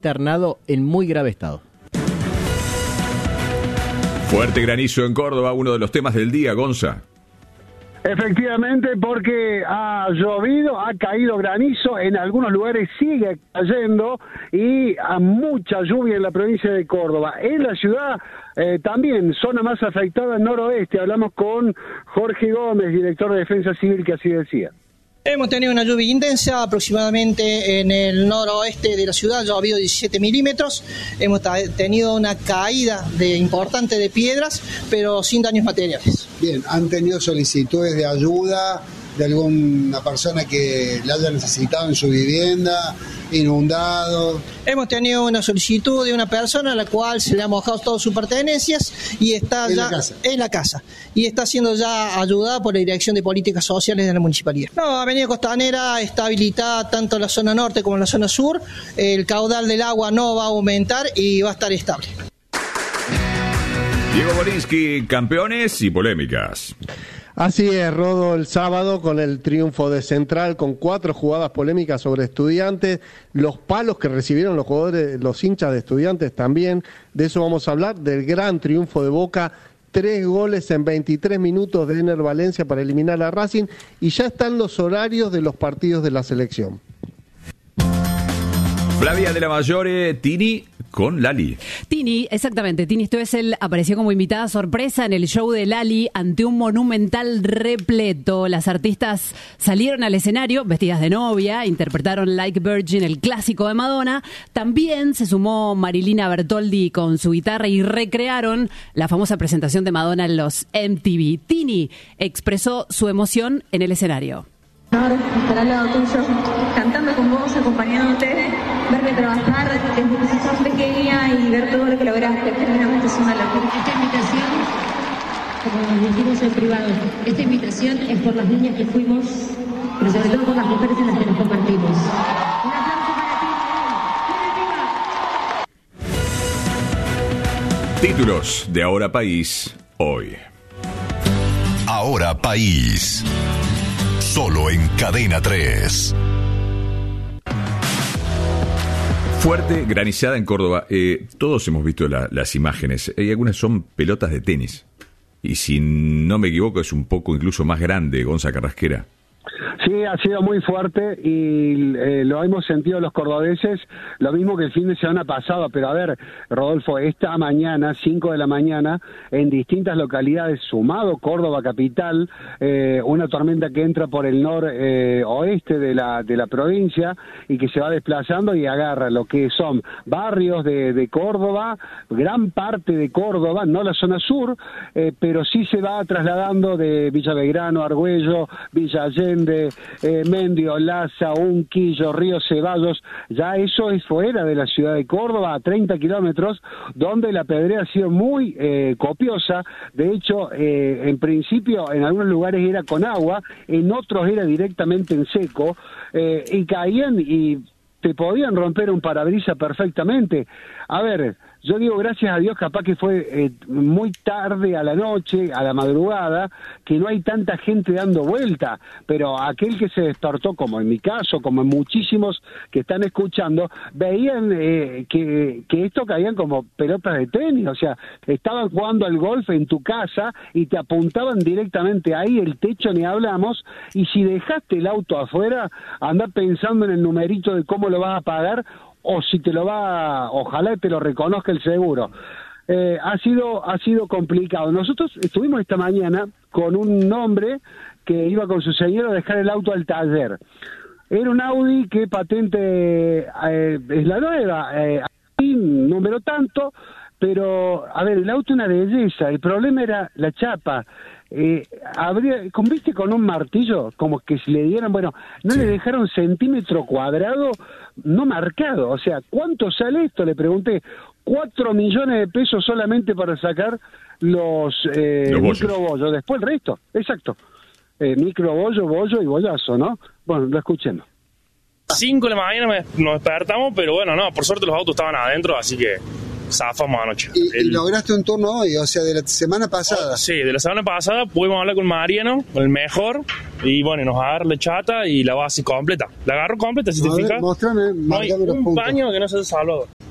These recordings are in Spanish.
internado en muy grave estado. Fuerte granizo en Córdoba, uno de los temas del día, Gonza. Efectivamente, porque ha llovido, ha caído granizo, en algunos lugares sigue cayendo y a mucha lluvia en la provincia de Córdoba. En la ciudad también, zona más afectada, noroeste. Hablamos con Jorge Gómez, director de Defensa Civil, que así decía. Hemos tenido una lluvia intensa, aproximadamente en el noroeste de la ciudad, ha llovido 17 milímetros. Hemos tenido una caída importante de piedras, pero sin daños materiales. Bien, ¿han tenido solicitudes de ayuda de alguna persona que la haya necesitado en su vivienda, inundado? Hemos tenido una solicitud de una persona a la cual se le ha mojado todas sus pertenencias y está en la casa y está siendo ya ayudada por la Dirección de Políticas Sociales de la Municipalidad. No, Avenida Costanera está habilitada tanto en la zona norte como en la zona sur. El caudal del agua no va a aumentar y va a estar estable. Diego Borinsky, campeones y polémicas. Así es, Rodo, el sábado con el triunfo de Central, con 4 jugadas polémicas sobre Estudiantes, los palos que recibieron los jugadores, los hinchas de Estudiantes también, de eso vamos a hablar, del gran triunfo de Boca, 3 goles en 23 minutos de Ener Valencia para eliminar a Racing, y ya están los horarios de los partidos de la selección. Flavia de la Mayore, Tini con Lali. Tini, exactamente, Tini Stoessel apareció como invitada sorpresa en el show de Lali ante un monumental repleto. Las artistas salieron al escenario vestidas de novia, interpretaron Like Virgin, el clásico de Madonna. También se sumó Marilina Bertoldi con su guitarra y recrearon la famosa presentación de Madonna en los MTV. Tini expresó su emoción en el escenario. Estar al lado tuyo, cantando con vos, acompañándote, verme trabajar desde que sos pequeña y ver todo lo que lograste. Genuinamente es una locura. Esta invitación, como nos dijimos en privado, esta invitación es por las niñas que fuimos, pero sobre todo por las mujeres en las que nos compartimos. Un aplauso para ti. Títulos de Ahora País, hoy. Ahora País. Solo en Cadena 3. Fuerte granizada en Córdoba. Todos hemos visto las imágenes. Hay algunas son pelotas de tenis. Y si no me equivoco, es un poco incluso más grande, Gonza Carrasquera. Sí, ha sido muy fuerte y lo hemos sentido los cordobeses, lo mismo que el fin de semana pasado, pero a ver, Rodolfo, esta mañana, 5 de la mañana, en distintas localidades, sumado Córdoba capital, una tormenta que entra por el noroeste de la provincia y que se va desplazando y agarra lo que son barrios de Córdoba, gran parte de Córdoba, no la zona sur, pero sí se va trasladando de Villa Belgrano, Argüello, Villa Allende, Mendio, Laza, Unquillo, Río Ceballos, ya eso es fuera de la ciudad de Córdoba, a 30 kilómetros, donde la pedrea ha sido muy copiosa. De hecho, en principio en algunos lugares era con agua, en otros era directamente en seco, y caían y te podían romper un parabrisas perfectamente. A ver, yo digo gracias a Dios, capaz que fue muy tarde a la noche, a la madrugada, que no hay tanta gente dando vuelta, pero aquel que se despertó, como en mi caso, como en muchísimos que están escuchando, veían que esto caían como pelotas de tenis, o sea, estaban jugando al golf en tu casa y te apuntaban directamente ahí, el techo ni hablamos, y si dejaste el auto afuera, andá pensando en el numerito de cómo lo vas a pagar, o si te lo va, ojalá te lo reconozca el seguro. Ha sido complicado. Nosotros estuvimos esta mañana con un hombre que iba con su señora a dejar el auto al taller. Era un Audi que patente es la nueva, número tanto, pero, a ver, el auto es una belleza, el problema era la chapa. ¿Viste con un martillo? Como que si le dieran, bueno, no sí. Le dejaron centímetro cuadrado no marcado. O sea, ¿cuánto sale esto? Le pregunté. 4 millones de pesos solamente para sacar los microbollos. Después el resto, exacto. Microbollo, bollo y bollazo, ¿no? Bueno, lo escuchemos. 5 de la mañana nos despertamos, pero bueno, no, por suerte los autos estaban adentro, así que zafamos anoche. ¿Y lograste un turno hoy? O sea, de la semana pasada. Sí, de la semana pasada pudimos hablar con Mariano, con el mejor, y bueno, nos agarra la chata y la base completa. La agarró completa, si te fijas. Mostrame, no hay un puntos. paño que no se haya salvado.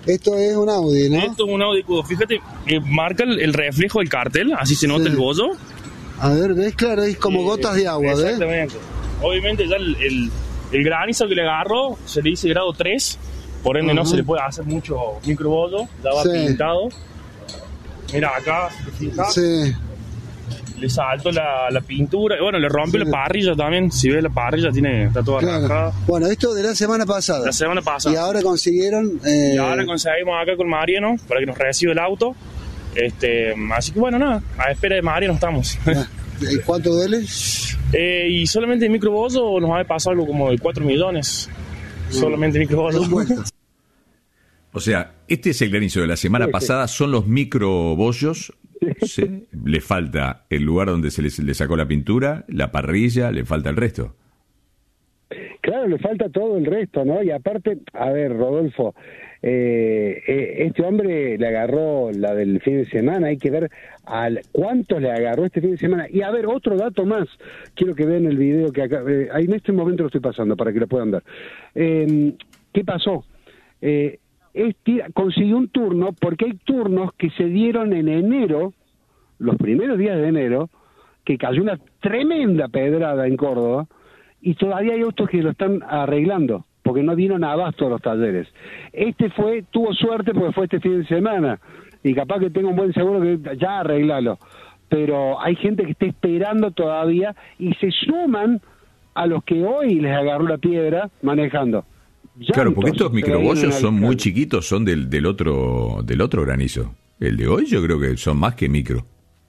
Esto es un Audi, ¿no? Esto es un Audi Q2. Fíjate, marca el reflejo del cartel, así se nota el bollo. A ver, ¿ves? Claro, es como gotas de agua, ¿ves? Exactamente. Obviamente ya el granizo que le agarró se le dice grado 3, por ende no se le puede hacer mucho microbollo, ya va pintado. Mira acá, si te fijas, le saltó la pintura, bueno, le rompe la parrilla también, si ves la parrilla está toda arrancada. Bueno, esto de la semana pasada. La semana pasada. Y ahora consiguieron... Y ahora conseguimos acá con Mariano para que nos reciba el auto. Así que bueno, nada, a espera de Mariano estamos. ¿Y cuánto duele? Y solamente microbollo nos ha pasado algo como de 4 millones. Solamente microbollo. O sea, este es el granizo de la semana pasada, son los microbollos. ¿Sí? Le falta el lugar donde se le sacó la pintura, la parrilla, le falta el resto. Claro, le falta todo el resto, ¿no? Y aparte, a ver, Rodolfo, este hombre le agarró la del fin de semana, hay que ver cuánto le agarró este fin de semana. Y a ver, otro dato más, quiero que vean el video que acá, ahí en este momento lo estoy pasando para que lo puedan ver. ¿Qué pasó? Consiguió un turno, porque hay turnos que se dieron en enero, los primeros días de enero, que cayó una tremenda pedrada en Córdoba, y todavía hay otros que lo están arreglando, porque no dieron abasto a los talleres. Tuvo suerte porque fue este fin de semana, y capaz que tenga un buen seguro que ya arreglalo. Pero hay gente que está esperando todavía, y se suman a los que hoy les agarró la piedra manejando. Claro, porque estos microbollos son muy chiquitos, son del otro granizo. El de hoy yo creo que son más que micro.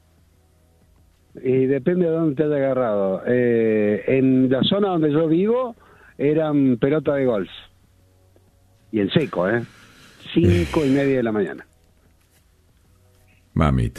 Y depende de dónde te haya agarrado. En la zona donde yo vivo eran pelota de golf. Y en seco, 5:30 de la mañana. Mamita.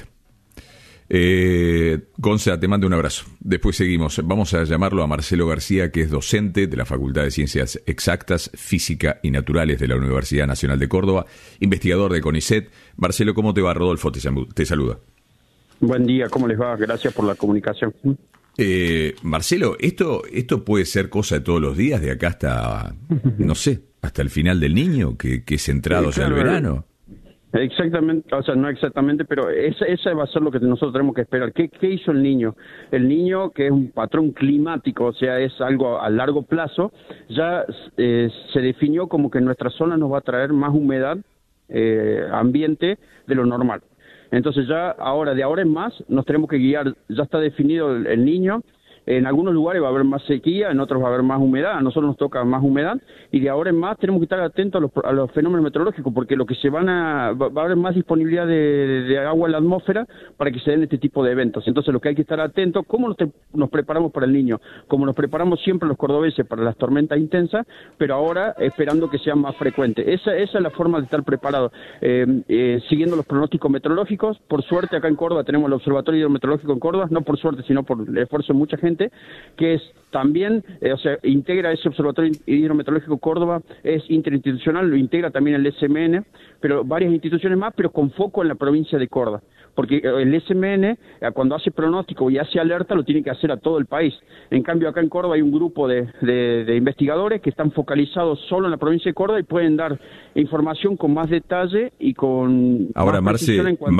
Gonza, te mando un abrazo. Después seguimos. Vamos a llamarlo a Marcelo García, que es docente de la Facultad de Ciencias Exactas, Física y Naturales de la Universidad Nacional de Córdoba, investigador de CONICET. Marcelo, ¿cómo te va? Rodolfo te saluda. Buen día, ¿cómo les va? Gracias por la comunicación. Marcelo, ¿esto puede ser cosa de todos los días, de acá hasta, no sé, hasta el final del niño, que es entrado ya el verano? Exactamente, o sea, no exactamente, pero esa va a ser lo que nosotros tenemos que esperar. ¿Qué hizo el niño? El niño, que es un patrón climático, o sea, es algo a largo plazo, ya se definió como que en nuestra zona nos va a traer más humedad ambiente de lo normal. Entonces ya de ahora en más nos tenemos que guiar, ya está definido el niño. En algunos lugares va a haber más sequía, en otros va a haber más humedad, a nosotros nos toca más humedad, y de ahora en más tenemos que estar atentos a los fenómenos meteorológicos, porque lo que va a haber más disponibilidad de agua en la atmósfera para que se den este tipo de eventos. Entonces lo que hay que estar atentos, ¿cómo nos preparamos para el niño? Como nos preparamos siempre los cordobeses para las tormentas intensas, pero ahora esperando que sean más frecuentes. Esa es la forma de estar preparado, siguiendo los pronósticos meteorológicos. Por suerte acá en Córdoba tenemos el Observatorio Hidrometeorológico en Córdoba, no por suerte, sino por el esfuerzo de mucha gente, que es también, integra ese Observatorio Hidrometeorológico Córdoba, es interinstitucional, lo integra también el SMN, pero varias instituciones más, pero con foco en la provincia de Córdoba, porque el SMN, cuando hace pronóstico y hace alerta, lo tiene que hacer a todo el país. En cambio, acá en Córdoba hay un grupo de investigadores que están focalizados solo en la provincia de Córdoba y pueden dar información con más detalle y con... Ahora, Marce,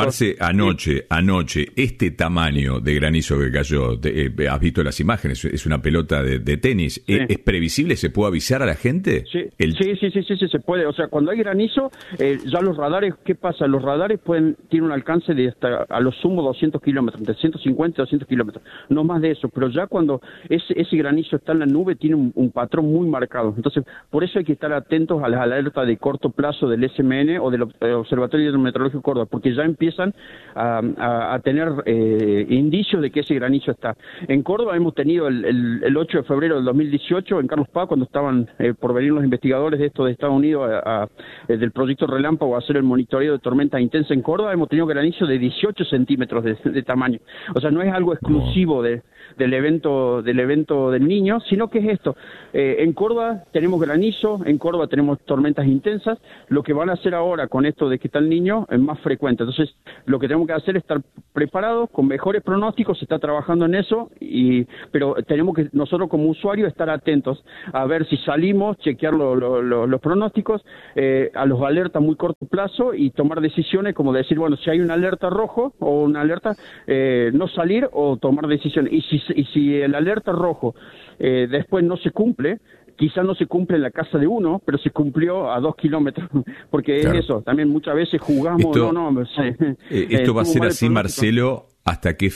anoche, este tamaño de granizo que cayó, has visto las imágenes, es una pelota de tenis. Sí. ¿Es previsible? ¿Se puede avisar a la gente? Sí, sí, se puede. O sea, cuando hay granizo, ya los radares, ¿qué pasa? Los radares tienen un alcance de hasta a lo sumo 200 kilómetros, entre 150 y 200 kilómetros, no más de eso. Pero ya cuando ese granizo está en la nube, tiene un patrón muy marcado. Entonces, por eso hay que estar atentos a las alertas de corto plazo del SMN o del Observatorio Hidrometeorológico Córdoba, porque ya empiezan a tener indicios de que ese granizo está. En Córdoba hemos tenido el 8 de febrero del 2018, en Carlos Paz, cuando estaban por venir los investigadores de Estados Unidos del proyecto Relámpago a hacer el monitoreo de tormentas intensas en Córdoba, hemos tenido granizo de 18 centímetros de tamaño. O sea, no es algo exclusivo del evento del niño, sino que es esto. En Córdoba tenemos granizo, en Córdoba tenemos tormentas intensas. Lo que van a hacer ahora con esto de que está el niño es más frecuente. Entonces, lo que tenemos que hacer es estar preparados con mejores pronósticos, se está trabajando en eso y pero tenemos que nosotros como usuarios estar atentos a ver si salimos, chequear los pronósticos, a los alertas a muy corto plazo y tomar decisiones como decir, bueno, si hay una alerta rojo o una alerta, no salir o tomar decisiones. Y si el alerta rojo después no se cumple, quizás no se cumple en la casa de uno, pero se cumplió a 2 kilómetros, porque claro. Es eso, también muchas veces jugamos, esto va a ser así, Marcelo, hasta que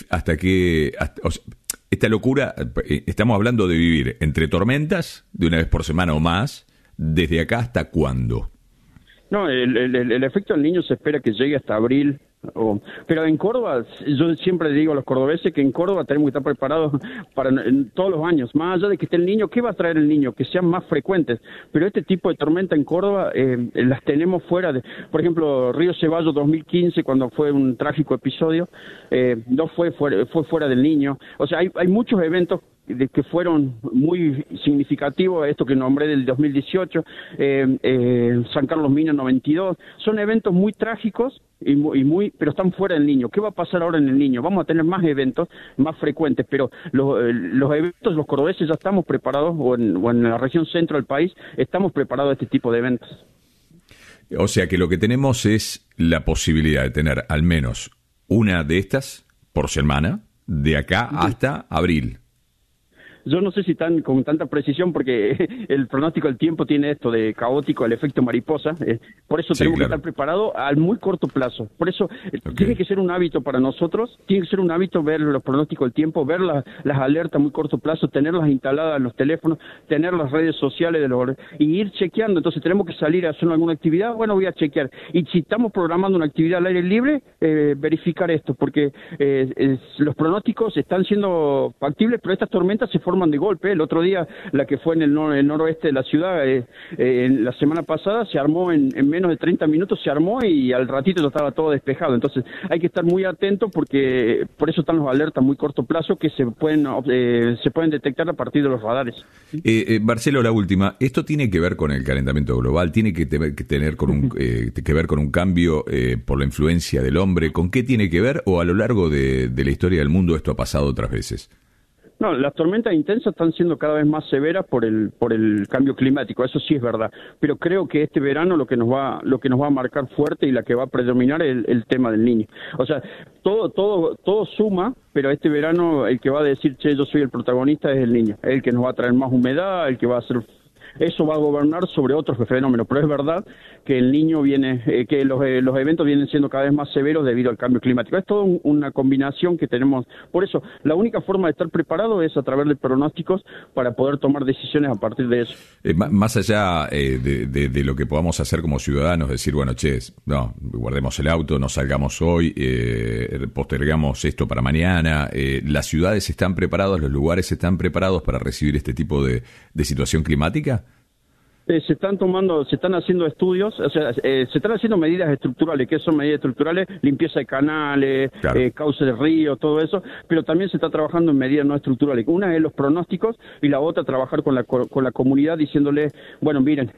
esta locura, estamos hablando de vivir entre tormentas, de una vez por semana o más, ¿desde acá hasta cuándo? No, el efecto del Niño se espera que llegue hasta abril. Pero en Córdoba, yo siempre digo a los cordobeses que en Córdoba tenemos que estar preparados para todos los años, más allá de que esté el Niño. ¿Qué va a traer el Niño? Que sean más frecuentes, pero este tipo de tormenta en Córdoba las tenemos fuera de, por ejemplo, Río Ceballos 2015, cuando fue un trágico episodio, no fue fuera del Niño. O sea, hay muchos eventos que fueron muy significativos, esto que nombré del 2018, San Carlos Mina 92, son eventos muy trágicos pero están fuera del Niño. ¿Qué va a pasar ahora en el Niño? Vamos a tener más eventos, más frecuentes, pero los eventos, los cordobeses ya estamos preparados, o en la región centro del país, estamos preparados a este tipo de eventos. O sea que lo que tenemos es la posibilidad de tener al menos una de estas por semana, de acá hasta abril. Yo no sé si con tanta precisión, porque el pronóstico del tiempo tiene esto de caótico, el efecto mariposa. Por eso tenemos que estar preparados al muy corto plazo. Por eso tiene que ser un hábito para nosotros, tiene que ser un hábito ver los pronósticos del tiempo, ver las alertas a muy corto plazo, tenerlas instaladas en los teléfonos, tener las redes sociales y ir chequeando. Entonces tenemos que salir a hacer alguna actividad, bueno, voy a chequear. Y si estamos programando una actividad al aire libre, verificar esto, porque los pronósticos están siendo factibles, pero estas tormentas se forman de golpe. El otro día, la que fue en el noroeste de la ciudad, la semana pasada, se armó en menos de 30 minutos, se armó y al ratito ya estaba todo despejado. Entonces hay que estar muy atentos, porque por eso están los alertas a muy corto plazo que se pueden detectar a partir de los radares. Marcelo, la última, ¿esto tiene que ver con el calentamiento global? ¿Tiene que tener que ver con un cambio por la influencia del hombre? ¿Con qué tiene que ver? ¿O a lo largo de la historia del mundo esto ha pasado otras veces? No, las tormentas intensas están siendo cada vez más severas por el cambio climático, eso sí es verdad. Pero creo que este verano lo que nos va a marcar fuerte y la que va a predominar es el tema del Niño. O sea, todo suma, pero este verano el que va a decir, che, yo soy el protagonista, es el Niño. Es el que nos va a traer más humedad, el que va a hacer... Eso va a gobernar sobre otros fenómenos, pero es verdad que el Niño que los eventos vienen siendo cada vez más severos debido al cambio climático. Es toda una combinación que tenemos. Por eso, la única forma de estar preparado es a través de pronósticos para poder tomar decisiones a partir de eso. Más allá de lo que podamos hacer como ciudadanos, decir, bueno, no, guardemos el auto, no salgamos hoy, postergamos esto para mañana. ¿Las ciudades están preparadas, los lugares están preparados para recibir este tipo de situación climática? Se están haciendo estudios, o sea, se están haciendo medidas estructurales. ¿Qué son medidas estructurales? Limpieza de canales, claro. Cauces de ríos, todo eso, pero también se está trabajando en medidas no estructurales. Una es los pronósticos y la otra trabajar con la comunidad diciéndole, bueno, miren,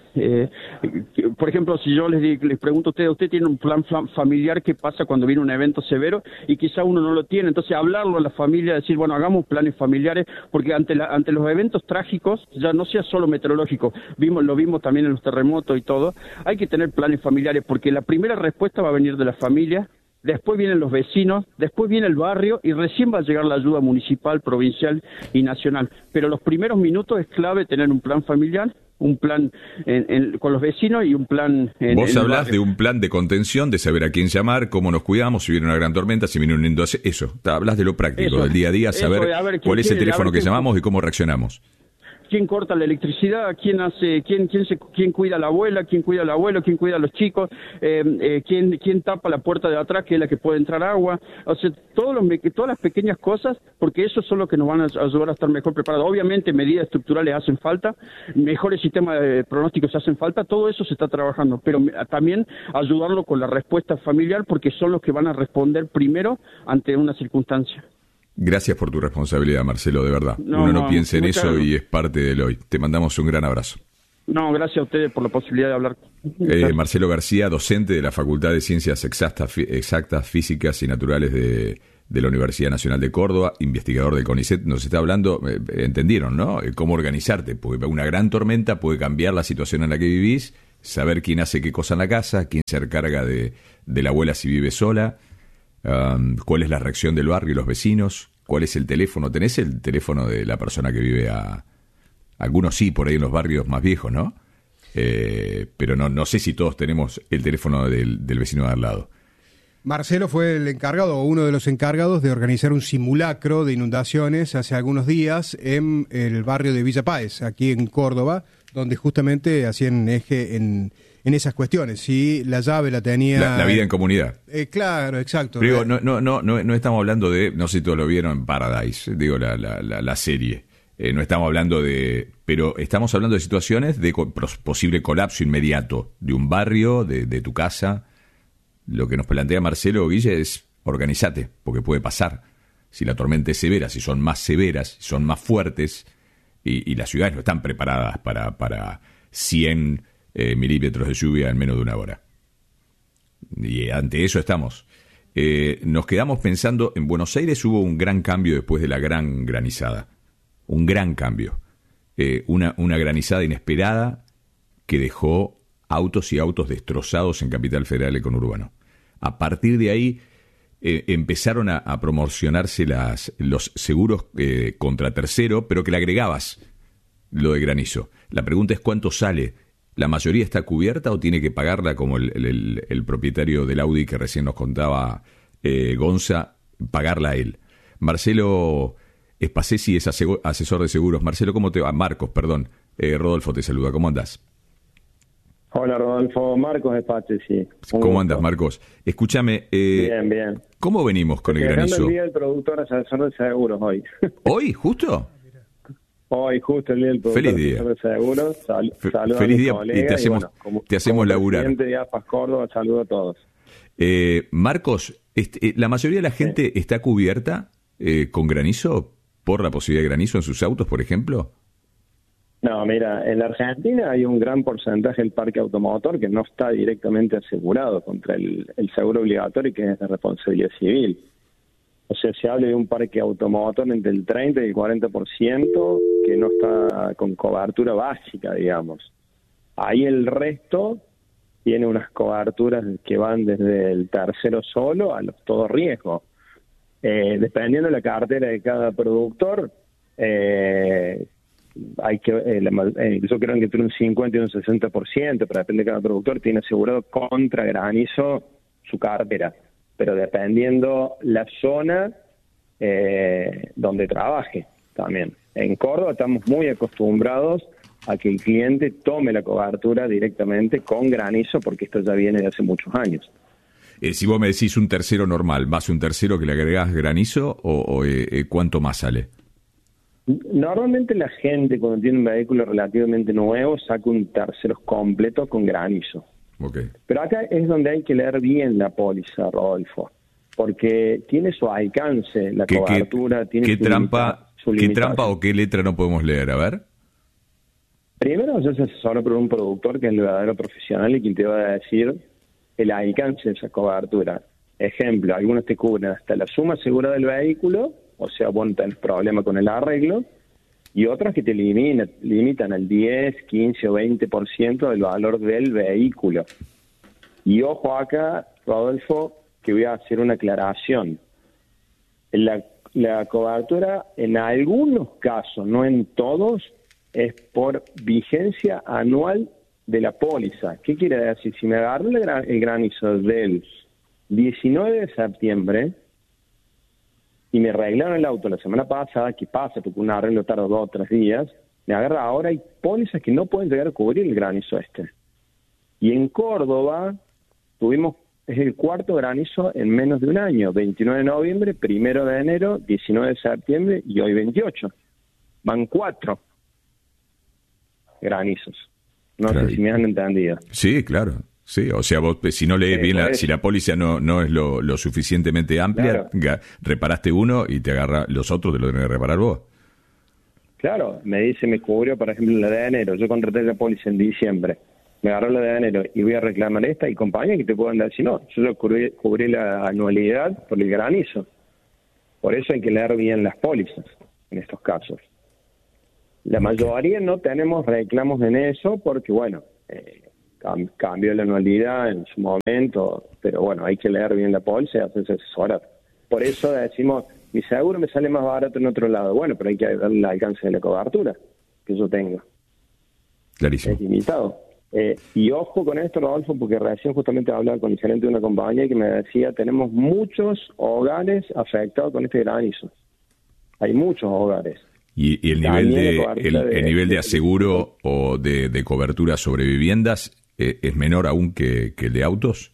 por ejemplo, si yo les pregunto a usted tiene un plan familiar, ¿qué pasa cuando viene un evento severo? Y quizá uno no lo tiene, entonces hablarlo a la familia, decir, bueno, hagamos planes familiares, porque ante los eventos trágicos, ya no sea solo meteorológico, lo vimos también en los terremotos y todo, hay que tener planes familiares, porque la primera respuesta va a venir de la familia, después vienen los vecinos, después viene el barrio y recién va a llegar la ayuda municipal, provincial y nacional. Pero los primeros minutos es clave tener un plan familiar, un plan con los vecinos y un plan... Vos hablás de un plan de contención, de saber a quién llamar, cómo nos cuidamos, si viene una gran tormenta, si viene un eso. Hablas de lo práctico, del día a día, saber cuál es el teléfono que llamamos y cómo reaccionamos. ¿Quién corta la electricidad? ¿Quién cuida a la abuela? ¿Quién cuida al abuelo? ¿Quién cuida a los chicos? ¿Quién tapa la puerta de atrás, que es la que puede entrar agua? O sea, todas las pequeñas cosas, porque eso son lo que nos van a ayudar a estar mejor preparados. Obviamente medidas estructurales hacen falta, mejores sistemas de pronósticos hacen falta, todo eso se está trabajando, pero también ayudarlo con la respuesta familiar, porque son los que van a responder primero ante una circunstancia. Gracias por tu responsabilidad, Marcelo, de verdad. Uno no piensa en eso y es parte del hoy. Te mandamos un gran abrazo. No, gracias a ustedes por la posibilidad de hablar. Marcelo García, docente de la Facultad de Ciencias Exactas, Físicas y Naturales de de la Universidad Nacional de Córdoba, investigador del CONICET, nos está hablando, entendieron, ¿no? Cómo organizarte, porque una gran tormenta puede cambiar la situación en la que vivís, saber quién hace qué cosa en la casa, quién se encarga de la abuela si vive sola, cuál es la reacción del barrio y los vecinos, cuál es el teléfono. ¿Tenés el teléfono de la persona que vive algunos sí, por ahí en los barrios más viejos, ¿no? Pero no sé si todos tenemos el teléfono del vecino de al lado. Marcelo fue el encargado, o uno de los encargados, de organizar un simulacro de inundaciones hace algunos días en el barrio de Villa Páez, aquí en Córdoba, donde justamente hacían eje en esas cuestiones. Si la llave la tenía... La vida en comunidad. Claro, exacto. Pero no estamos hablando de, no sé si todos lo vieron en Paradise, digo, la serie. No estamos hablando de... Pero estamos hablando de situaciones de posible colapso inmediato de un barrio, de tu casa. Lo que nos plantea Marcelo Guille es organizate, porque puede pasar. Si la tormenta es severa, si son más severas, si son más fuertes, y las ciudades no están preparadas para 100 milímetros de lluvia en menos de una hora. Y ante eso estamos. Nos quedamos pensando, en Buenos Aires hubo un gran cambio después de la gran granizada. Un gran cambio. Una granizada inesperada que dejó autos y autos destrozados en Capital Federal y conurbano. A partir de ahí empezaron a promocionarse los seguros contra tercero, pero que le agregabas lo de granizo. La pregunta es cuánto sale. ¿La mayoría está cubierta o tiene que pagarla como el propietario del Audi que recién nos contaba Gonza, pagarla a él? Marcelo Espacesi es asesor de seguros. Marcelo, ¿cómo te va? Marcos, perdón. Rodolfo te saluda. ¿Cómo andás? Hola, Rodolfo. Marcos Espacesi. ¿Cómo andas, Marcos? Escúchame. Bien. ¿Cómo venimos con el granizo? El día del productor asesor de seguros hoy. ¿Hoy, justo? Hoy, justo el día del productor asesor de seguros. Saludos feliz a día colegas, y te hacemos laburar. Presidente de AFAS Córdoba, saludo a todos. Marcos, la mayoría de la gente está cubierta con granizo, por la posibilidad de granizo en sus autos, por ejemplo. No, mira, en la Argentina hay un gran porcentaje del parque automotor que no está directamente asegurado contra el seguro obligatorio, que es de responsabilidad civil. O sea, se habla de un parque automotor entre el 30 y el 40% que no está con cobertura básica, digamos. Ahí el resto tiene unas coberturas que van desde el tercero solo a los todo riesgo. Dependiendo de la cartera de cada productor, hay que yo creo que entre un 50 y un 60%, pero depende de cada productor, tiene asegurado contra granizo su cartera, pero dependiendo la zona donde trabaje también. En Córdoba estamos muy acostumbrados a que el cliente tome la cobertura directamente con granizo, porque esto ya viene de hace muchos años. Si vos me decís un tercero normal, ¿más un tercero que le agregás granizo o cuánto más sale? Normalmente la gente cuando tiene un vehículo relativamente nuevo saca un tercero completo con granizo. Okay. Pero acá es donde hay que leer bien la póliza, Rodolfo, porque tiene su alcance, la cobertura, tiene ¿Qué trampa o qué letra no podemos leer? A ver. Primero, yo se asesoro por un productor que es el verdadero profesional y quien te va a decir el alcance de esa cobertura. Ejemplo, algunos te cubren hasta la suma segura del vehículo, o sea, vos no tenés problema con el arreglo, y otros que te limitan al 10, 15 o 20% del valor del vehículo. Y ojo acá, Rodolfo, que voy a hacer una aclaración. La cobertura, en algunos casos, no en todos, es por vigencia anual de la póliza. ¿Qué quiere decir? Si me agarro el granizo del 19 de septiembre y me arreglaron el auto la semana pasada, ¿qué pasa? Porque un arreglo tarda 2 o 3 días, me agarra ahora, hay pólizas que no pueden llegar a cubrir el granizo este. Y en Córdoba es el cuarto granizo en menos de un año, 29 de noviembre, 1 de enero, 19 de septiembre y hoy 28. Van 4 granizos. No claro. Sé si me han entendido. Sí, claro. Sí, o sea, vos si no lees bien, si la póliza no es lo suficientemente amplia, claro. Reparaste uno y te agarra los otros, te lo tenés que reparar vos. Claro, me cubrió, por ejemplo, la de enero. Yo contraté la póliza en diciembre. Me agarró la de enero y voy a reclamar esta y compañía que te puedan decir, no, yo cubrí la anualidad por el granizo. Por eso hay que leer bien las pólizas en estos casos. La mayoría no tenemos reclamos en eso porque, bueno, cambió la anualidad en su momento, pero bueno, hay que leer bien la póliza y hacerse asesorar. Por eso decimos, mi seguro me sale más barato en otro lado. Bueno, pero hay que darle el alcance de la cobertura que yo tenga. Clarísimo. Es limitado. Y ojo con esto, Rodolfo, porque recién justamente hablaba con el gerente de una compañía que me decía, tenemos muchos hogares afectados con este granizo. Hay muchos hogares. ¿Y el nivel de aseguro o de cobertura sobre viviendas es menor aún que el de autos?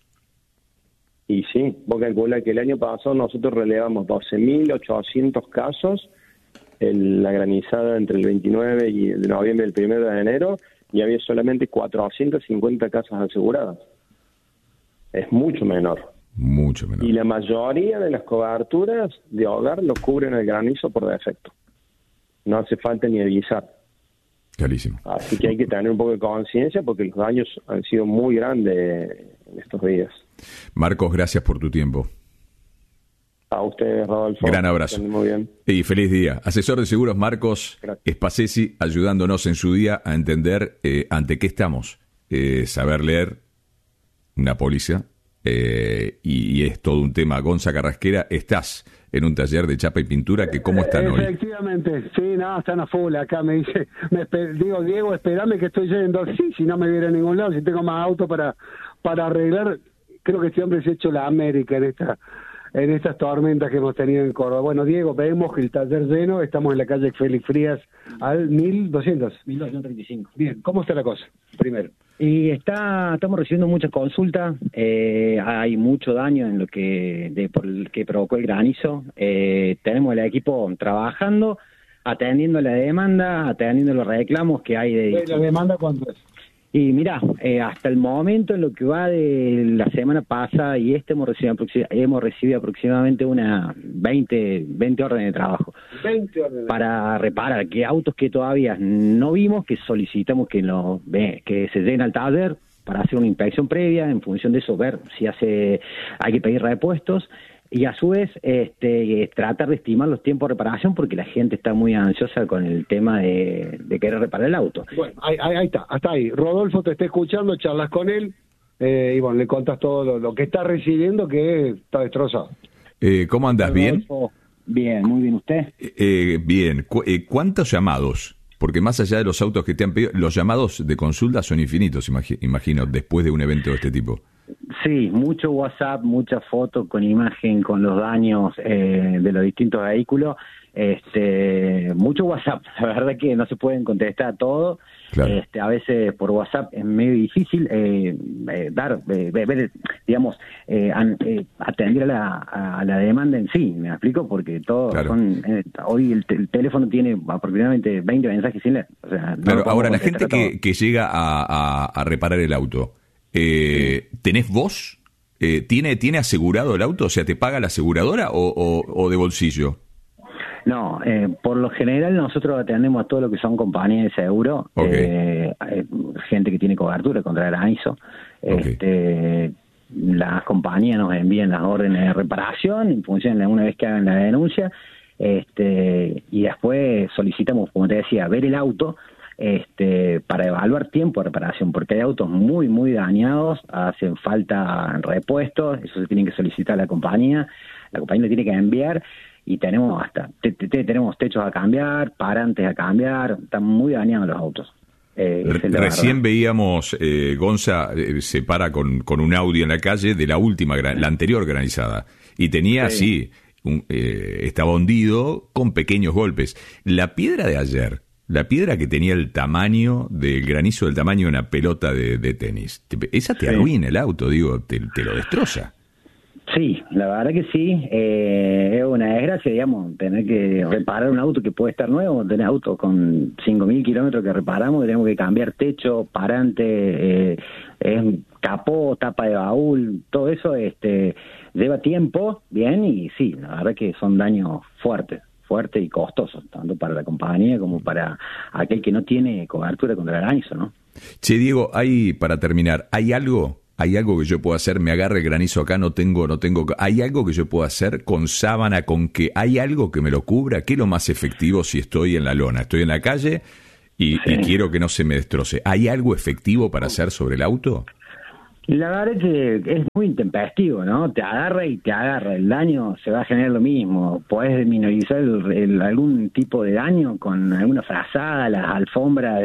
Y sí, vos calculás que el año pasado nosotros relevamos 12.800 casos en la granizada entre el 29 y el de noviembre y el 1 de enero, y había solamente 450 casas aseguradas. Es mucho menor. Mucho menor. Y la mayoría de las coberturas de hogar lo cubren el granizo por defecto. No hace falta ni avisar. Clarísimo. Así que hay que tener un poco de conciencia porque los daños han sido muy grandes en estos días. Marcos, gracias por tu tiempo. A ustedes, Rodolfo. Gran abrazo. Muy bien. Y feliz día. Asesor de seguros Marcos Spacesi, ayudándonos en su día a entender ante qué estamos. Saber leer una póliza y es todo un tema. Gonza Carrasquera, estás en un taller de chapa y pintura que ¿cómo están hoy? Efectivamente, sí, no, están a full. Acá me dice, digo, Diego, espérame que estoy yendo. Sí, si no me viene a ningún lado, si tengo más auto para arreglar. Creo que este hombre se ha hecho la América en estas tormentas que hemos tenido en Córdoba. Bueno, Diego, vemos que el taller lleno, estamos en la calle Félix Frías al 1235. Bien, ¿cómo está la cosa? Primero. Y estamos recibiendo muchas consultas, hay mucho daño en lo por el que provocó el granizo. Tenemos el equipo trabajando, atendiendo la demanda, atendiendo los reclamos que hay de... ¿La demanda cuánto es? Y mirá, hasta el momento, en lo que va de la semana pasada y hemos recibido aproximadamente unas 20 órdenes de trabajo. 20 órdenes. Para reparar, que autos que todavía no vimos, que solicitamos que se den al taller para hacer una inspección previa, en función de eso ver si hay que pedir repuestos. Y a su vez tratar de estimar los tiempos de reparación porque la gente está muy ansiosa con el tema de querer reparar el auto. Bueno, ahí está, hasta ahí. Rodolfo te está escuchando, charlas con él y bueno, le contas todo lo que está recibiendo, que está destrozado. ¿Cómo andas? ¿Bien? Bien, muy bien. ¿Usted? Bien. ¿Cuántos llamados? Porque más allá de los autos que te han pedido, los llamados de consulta son infinitos, imagino, después de un evento de este tipo. Sí, mucho WhatsApp, muchas fotos con imagen, con los daños de los distintos vehículos. Mucho WhatsApp, la verdad que no se pueden contestar todo. Claro. A veces por WhatsApp es medio difícil atender a la demanda en sí, ¿me explico? Porque todos son, hoy el teléfono tiene aproximadamente 20 mensajes sin leer. O sea, claro, ahora la gente que llega a reparar el auto, ¿tenés vos? ¿Tiene asegurado el auto? O sea, ¿te paga la aseguradora o de bolsillo? No, por lo general nosotros atendemos a todo lo que son compañías de seguro, gente que tiene cobertura contra el granizo. Las compañías nos envían las órdenes de reparación en función de una vez que hagan la denuncia, y después solicitamos, como te decía, ver el auto para evaluar tiempo de reparación, porque hay autos muy, muy dañados, hacen falta repuestos, eso se tiene que solicitar a la compañía lo tiene que enviar. Y tenemos tenemos techos a cambiar, parantes a cambiar, están muy dañados los autos. Recién veíamos, Gonza se para con un Audi en la calle de la anterior granizada, y tenía estaba hundido con pequeños golpes. La piedra de ayer, la piedra que tenía el tamaño del granizo, del tamaño de una pelota de tenis, esa te arruina el auto, digo, te lo destroza. Sí, la verdad que sí, es una desgracia, digamos, tener que reparar un auto que puede estar nuevo, tener autos con 5.000 kilómetros que reparamos, tenemos que cambiar techo, parante, capó, tapa de baúl, todo eso lleva tiempo, bien, y sí, la verdad que son daños fuertes y costosos, tanto para la compañía como para aquel que no tiene cobertura contra el granizo, ¿no? Che, Diego, para terminar, ¿hay algo ¿Hay algo que yo pueda hacer? Me agarre el granizo acá, no tengo. ¿Hay algo que yo pueda hacer con sábana, con que hay algo que me lo cubra? ¿Qué es lo más efectivo si estoy en la lona? Estoy en la calle y quiero que no se me destroce. ¿Hay algo efectivo para hacer sobre el auto? La verdad es que es muy intempestivo, ¿no? Te agarra y te agarra. El daño se va a generar lo mismo. Podés minorizar algún tipo de daño con alguna frazada, las alfombras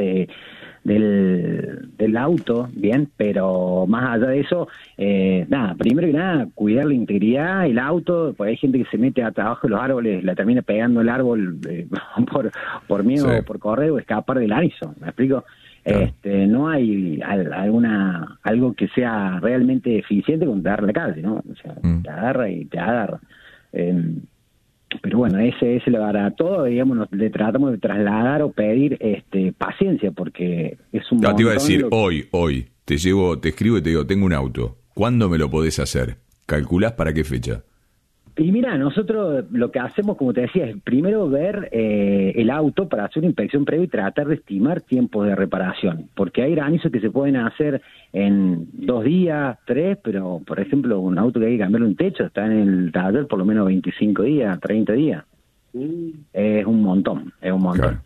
del auto, bien, pero más allá de eso, primero que nada, cuidar la integridad del auto, porque hay gente que se mete abajo de los árboles, la termina pegando el árbol por miedo, o por correr o escapar del granizo, ¿me explico? Claro. No hay algo que sea realmente eficiente con darle la calle, ¿no? O sea, te agarra y te agarra. Pero bueno, ese le dará todo, digamos, le tratamos de trasladar o pedir paciencia, porque es un montón. Te iba a decir, hoy, te escribo y te digo, tengo un auto, ¿cuándo me lo podés hacer? ¿Calculás para qué fecha? Y mira, nosotros lo que hacemos, como te decía, es primero ver el auto para hacer una inspección previa y tratar de estimar tiempos de reparación, porque hay granizos que se pueden hacer en 2 días, 3, pero por ejemplo un auto que hay que cambiarle un techo está en el taller por lo menos 25 días, 30 días. Es un montón. Claro.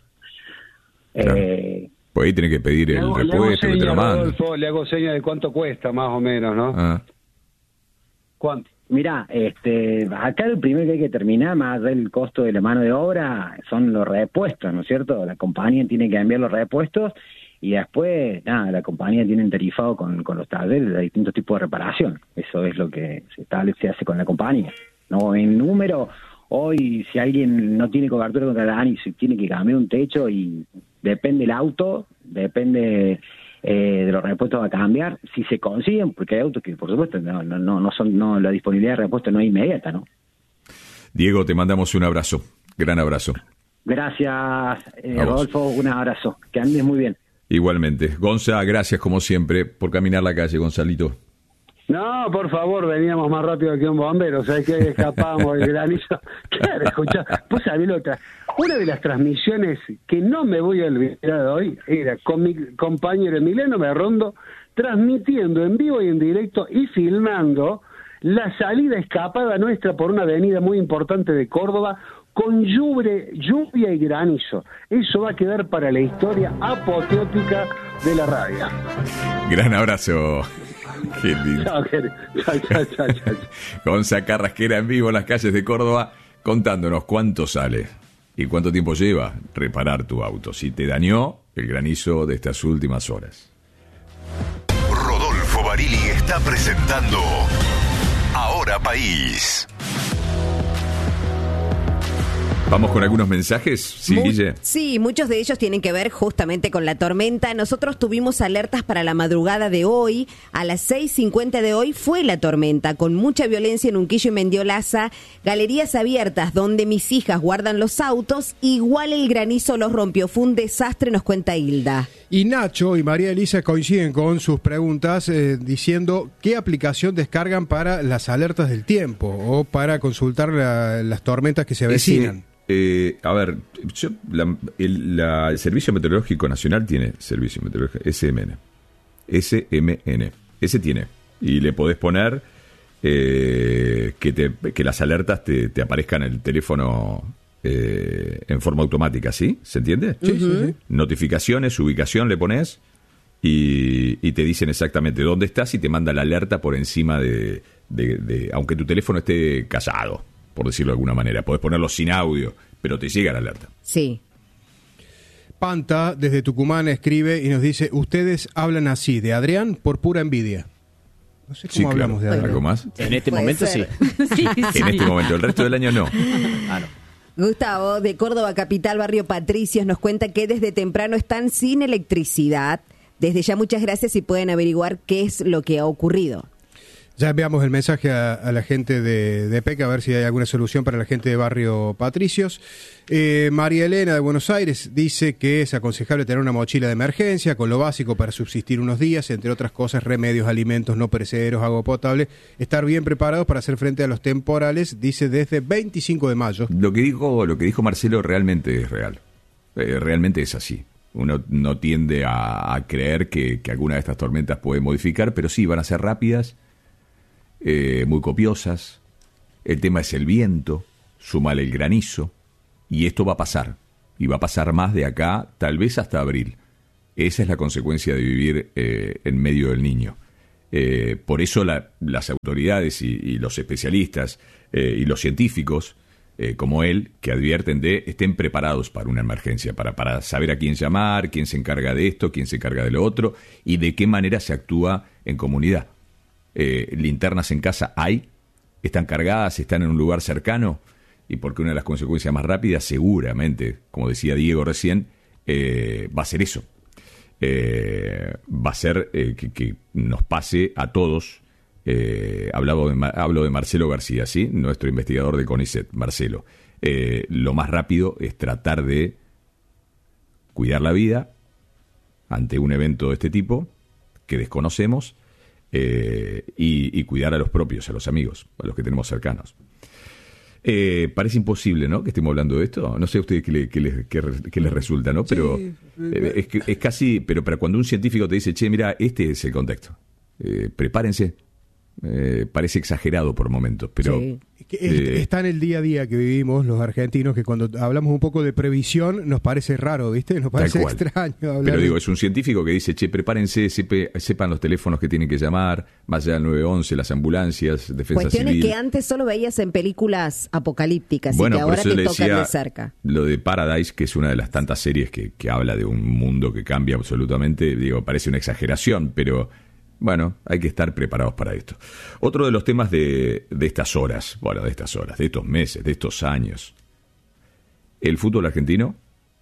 Pues ahí tenés que pedir el repuesto que te lo manden. Le hago seña de cuánto cuesta más o menos, ¿no? ¿Cuánto? Mirá, acá el primero que hay que terminar, más allá del costo de la mano de obra, son los repuestos, ¿no es cierto? La compañía tiene que enviar los repuestos y después, la compañía tiene tarifado con los talleres de distintos tipos de reparación. Eso es lo que se hace con la compañía. No, en número, hoy si alguien no tiene cobertura contra el granizo y tiene que cambiar un techo, y depende del auto, depende de los repuestos a cambiar, si se consiguen, porque hay autos que por supuesto no la disponibilidad de repuestos no es inmediata, ¿no? Diego, te mandamos un abrazo, gran abrazo. Gracias, Rodolfo, un abrazo, que andes muy bien. Igualmente. Gonza, gracias como siempre por caminar la calle, Gonzalito. No, por favor, veníamos más rápido que un bombero, ¿sabes qué? Escapamos del granizo. Claro, escuchá, vos sabés la otra. Una de las transmisiones que no me voy a olvidar de hoy era con mi compañero Emiliano Berrondo, transmitiendo en vivo y en directo y filmando la salida escapada nuestra por una avenida muy importante de Córdoba, con lluvia y granizo. Eso va a quedar para la historia apoteótica de la radio. Gran abrazo. Qué lindo. Chao. Gonza Carrasquera en vivo en las calles de Córdoba, contándonos cuánto sale y cuánto tiempo lleva reparar tu auto, si te dañó el granizo de estas últimas horas. Rodolfo Barili está presentando Ahora País. Vamos con algunos mensajes, ¿sí, Guille? Sí, muchos de ellos tienen que ver justamente con la tormenta. Nosotros tuvimos alertas para la madrugada de hoy. A las 6:50 de hoy fue la tormenta, con mucha violencia en Unquillo y Mendiolaza. Galerías abiertas donde mis hijas guardan los autos. Igual el granizo los rompió. Fue un desastre, nos cuenta Hilda. Y Nacho y María Elisa coinciden con sus preguntas diciendo qué aplicación descargan para las alertas del tiempo o para consultar las tormentas que se avecinan. A ver, el Servicio Meteorológico Nacional tiene Servicio Meteorológico SMN. Ese tiene. Y le podés poner que las alertas te aparezcan en el teléfono en forma automática, ¿sí? ¿Se entiende? Sí. Notificaciones, ubicación le pones y te dicen exactamente dónde estás y te manda la alerta por encima de aunque tu teléfono esté callado, por decirlo de alguna manera. Podés ponerlo sin audio, pero te llega la alerta. Sí. Panta, desde Tucumán, escribe y nos dice: ustedes hablan así de Adrián por pura envidia. No sé cómo hablamos de Adrián. ¿Algo más? En este momento sí. En este momento, el resto del año no. Gustavo, de Córdoba Capital, barrio Patricios, nos cuenta que desde temprano están sin electricidad. Desde ya muchas gracias y pueden averiguar qué es lo que ha ocurrido. Ya enviamos el mensaje a la gente de PEC a ver si hay alguna solución para la gente de barrio Patricios. María Elena de Buenos Aires dice que es aconsejable tener una mochila de emergencia con lo básico para subsistir unos días, entre otras cosas, remedios, alimentos no perecederos, agua potable, estar bien preparados para hacer frente a los temporales, dice desde 25 de mayo. Lo que dijo Marcelo realmente es real. Realmente es así. Uno no tiende a creer que alguna de estas tormentas puede modificar, pero sí, van a ser rápidas, muy copiosas. El tema es el viento, súmale el granizo, y esto va a pasar. Y va a pasar más de acá, tal vez hasta abril. Esa es la consecuencia de vivir en medio del Niño. Por eso las autoridades y los especialistas y los científicos, como él, que advierten de estén preparados para una emergencia, para saber a quién llamar, quién se encarga de esto, quién se encarga de lo otro, y de qué manera se actúa en comunidad. Linternas en casa hay, están cargadas, están en un lugar cercano, y porque una de las consecuencias más rápidas, seguramente, como decía Diego recién, va a ser eso. Va a ser que nos pase a todos. Hablo de Marcelo García, ¿sí? Nuestro investigador de CONICET, Marcelo. Lo más rápido es tratar de cuidar la vida ante un evento de este tipo que desconocemos, y cuidar a los propios, a los amigos, a los que tenemos cercanos. Parece imposible, ¿no?, que estemos hablando de esto. No sé a ustedes qué les resulta, ¿no? Pero sí, es casi... Pero para cuando un científico te dice, che, mira, este es el contexto, prepárense. Parece exagerado por momentos, pero... Sí. Está en el día a día que vivimos los argentinos, que cuando hablamos un poco de previsión nos parece raro, ¿viste? Nos parece extraño hablar. Pero digo, es un científico que dice, che, prepárense, sepan los teléfonos que tienen que llamar, más allá del 911, las ambulancias, defensa Cuestiones civil. Que antes solo veías en películas apocalípticas, y que ahora te tocan de cerca. Lo de Paradise, que es una de las tantas series que habla de un mundo que cambia absolutamente, digo, parece una exageración, pero... Bueno, hay que estar preparados para esto. Otro de los temas de estas horas, de estos meses, de estos años, el fútbol argentino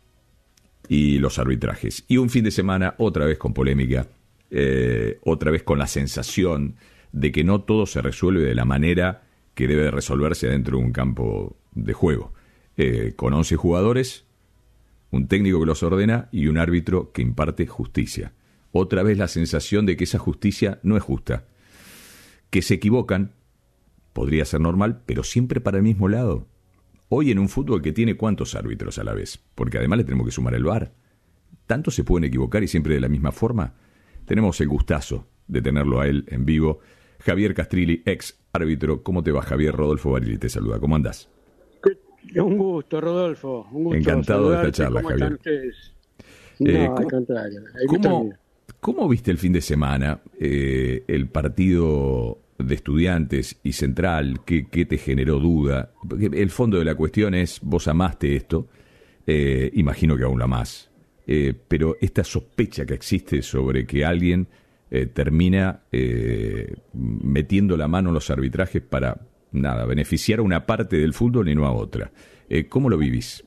y los arbitrajes. Y un fin de semana otra vez con polémica, otra vez con la sensación de que no todo se resuelve de la manera que debe resolverse dentro de un campo de juego. Con 11 jugadores, un técnico que los ordena y un árbitro que imparte justicia. Otra vez la sensación de que esa justicia no es justa, que se equivocan, podría ser normal, pero siempre para el mismo lado. Hoy en un fútbol que tiene ¿cuántos árbitros a la vez? Porque además le tenemos que sumar el VAR. ¿Tanto se pueden equivocar y siempre de la misma forma? Tenemos el gustazo de tenerlo a él en vivo. Javier Castrilli, ex árbitro. ¿Cómo te va, Javier? Rodolfo Barili te saluda. ¿Cómo andás? Un gusto, Rodolfo. Un gusto. Encantado de esta charla, ¿Cómo Javier. Están ustedes? No, al contrario. ¿Cómo viste el fin de semana el partido de Estudiantes y Central? ¿Qué te generó duda? Porque el fondo de la cuestión es, vos amaste esto, imagino que aún la amás, pero esta sospecha que existe sobre que alguien termina metiendo la mano en los arbitrajes para, beneficiar a una parte del fútbol y no a otra. ¿Cómo lo vivís?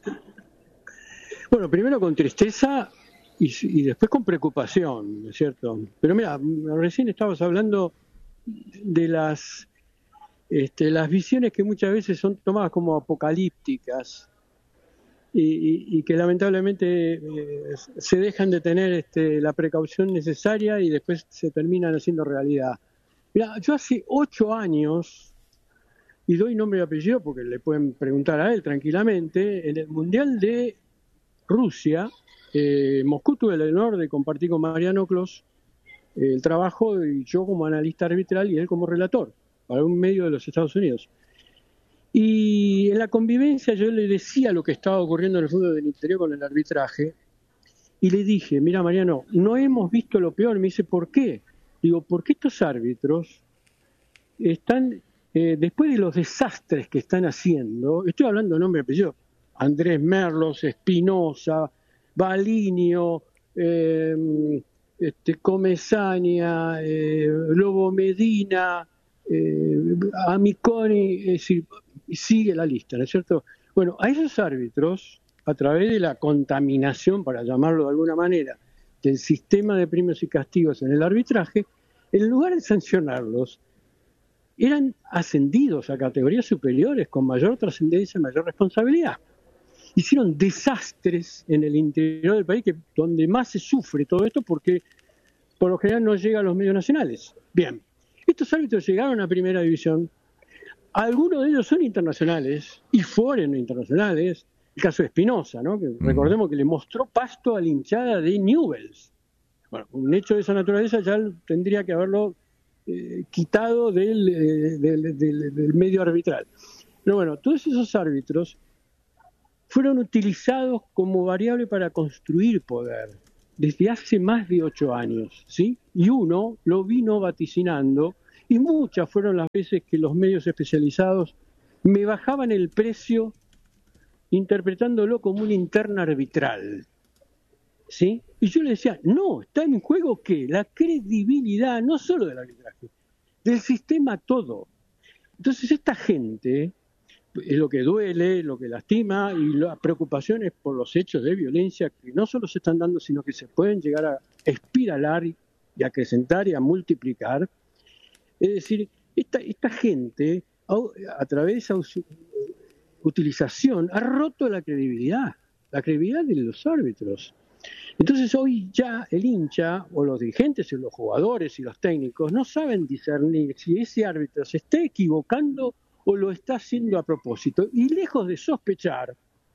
Bueno, primero con tristeza y después con preocupación, ¿no es cierto? Pero mira, recién estabas hablando de las visiones que muchas veces son tomadas como apocalípticas y que lamentablemente se dejan de tener la precaución necesaria y después se terminan haciendo realidad. Mira, yo hace 8 años, y doy nombre y apellido porque le pueden preguntar a él tranquilamente, en el Mundial de Rusia, Moscú, tuve el honor de compartir con Mariano Clos el trabajo, y yo como analista arbitral y él como relator para un medio de los Estados Unidos. Y en la convivencia yo le decía lo que estaba ocurriendo en el fútbol del interior con el arbitraje, y le dije, mira Mariano, no hemos visto lo peor. Me dice, ¿por qué? Digo, porque estos árbitros están, después de los desastres que están haciendo, estoy hablando de nombre y apellido, Andrés Merlos, Espinosa, Balinio, Comesaña, Lobo Medina, Amiconi, es decir, sigue la lista, ¿no es cierto? Bueno, a esos árbitros, a través de la contaminación, para llamarlo de alguna manera, del sistema de premios y castigos en el arbitraje, en lugar de sancionarlos, eran ascendidos a categorías superiores con mayor trascendencia, mayor responsabilidad. Hicieron desastres en el interior del país, donde más se sufre todo esto, porque por lo general no llega a los medios nacionales. Bien, estos árbitros llegaron a Primera División, algunos de ellos son internacionales y fueron internacionales, el caso de Espinosa, ¿no? Que recordemos que le mostró pasto a la hinchada de Newell's. Bueno, un hecho de esa naturaleza ya tendría que haberlo quitado del medio arbitral. Pero bueno, todos esos árbitros fueron utilizados como variable para construir poder desde hace más de 8 años, ¿sí? Y uno lo vino vaticinando, y muchas fueron las veces que los medios especializados me bajaban el precio interpretándolo como una interna arbitral, ¿sí? Y yo le decía, no, está en juego ¿qué? La credibilidad, no solo del arbitraje, del sistema todo. Entonces esta gente, es lo que duele, lo que lastima, y la preocupación es por los hechos de violencia que no solo se están dando, sino que se pueden llegar a espiralar y acrecentar y a multiplicar. Es decir, esta gente, a través de esa utilización, ha roto la credibilidad de los árbitros. Entonces hoy ya el hincha, o los dirigentes, o los jugadores y los técnicos, no saben discernir si ese árbitro se está equivocando o lo está haciendo a propósito. Y lejos de sospechar,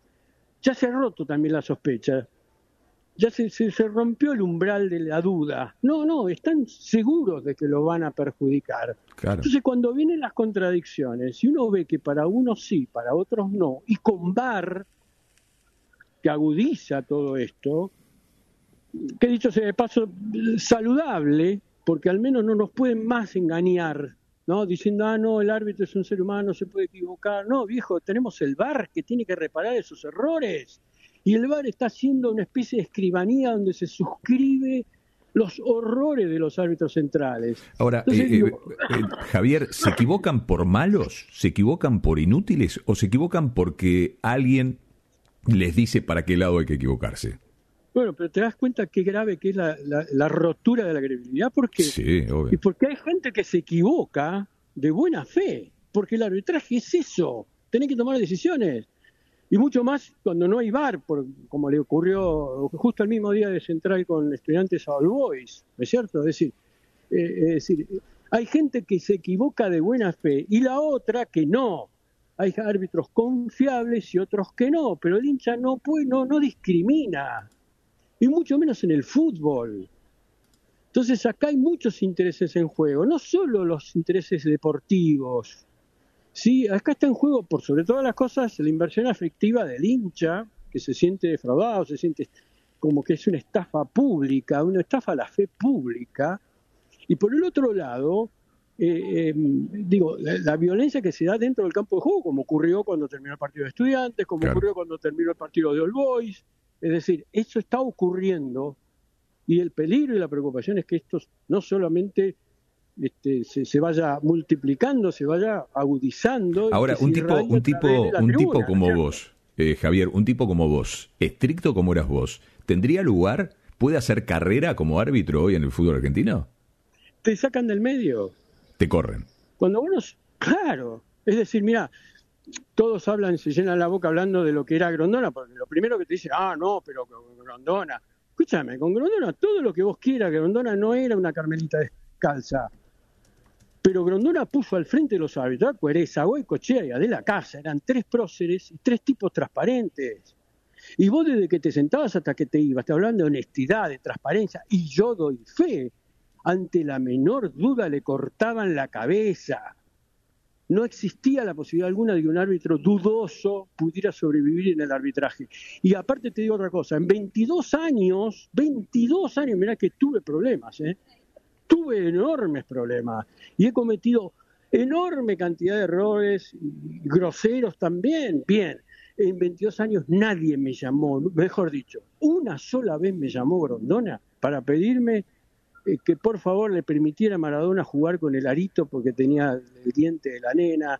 ya se ha roto también la sospecha. Ya se rompió el umbral de la duda. No, están seguros de que lo van a perjudicar. Claro. Entonces, cuando vienen las contradicciones, y uno ve que para unos sí, para otros no, y con VAR, que agudiza todo esto, que dicho sea de paso, saludable, porque al menos no nos pueden más engañar, ¿no? Diciendo, no, el árbitro es un ser humano, se puede equivocar. No, viejo, tenemos el VAR que tiene que reparar esos errores. Y el VAR está haciendo una especie de escribanía donde se suscribe los horrores de los árbitros centrales. Ahora, Javier, ¿se equivocan por malos? ¿Se equivocan por inútiles? ¿O se equivocan porque alguien les dice para qué lado hay que equivocarse? Bueno, pero te das cuenta qué grave que es la rotura de la credibilidad. ¿Por qué? Sí, obvio. Y porque hay gente que se equivoca de buena fe. Porque el arbitraje es eso. Tenés que tomar decisiones. Y mucho más cuando no hay VAR, como le ocurrió justo el mismo día de Central con Estudiantes a All Boys, ¿no es cierto? Es decir, hay gente que se equivoca de buena fe y la otra que no. Hay árbitros confiables y otros que no, pero el hincha no discrimina, y mucho menos en el fútbol. Entonces acá hay muchos intereses en juego, no solo los intereses deportivos. Sí, acá está en juego, por sobre todas las cosas, la inversión afectiva del hincha, que se siente defraudado, se siente como que es una estafa pública, una estafa a la fe pública. Y por el otro lado, la violencia que se da dentro del campo de juego, como ocurrió cuando terminó el partido de Estudiantes, como ocurrió cuando terminó el partido de All Boys. Es decir, eso está ocurriendo, y el peligro y la preocupación es que esto no solamente se vaya multiplicando, se vaya agudizando. Ahora, un tipo como vos, Javier, un tipo como vos, estricto como eras vos, ¿tendría lugar, puede hacer carrera como árbitro hoy en el fútbol argentino? Te sacan del medio. Te corren. Cuando claro, es decir, mira, todos hablan, se llenan la boca hablando de lo que era Grondona, porque lo primero que te dicen, no, pero Grondona. Escúchame, con Grondona todo lo que vos quieras, Grondona no era una Carmelita descalza. Pero Grondona puso al frente de los árbitros, Cuereza, Goicoechea y Adela Casa, eran 3 próceres y 3 tipos transparentes. Y vos desde que te sentabas hasta que te ibas, te hablaban de honestidad, de transparencia, y yo doy fe. Ante la menor duda le cortaban la cabeza. No existía la posibilidad alguna de que un árbitro dudoso pudiera sobrevivir en el arbitraje. Y aparte te digo otra cosa, en 22 años, mirá que tuve problemas, tuve enormes problemas y he cometido enorme cantidad de errores, groseros también. Bien, en 22 años nadie me llamó, mejor dicho, una sola vez me llamó Grondona para pedirme que por favor le permitiera a Maradona jugar con el arito porque tenía el diente de la nena,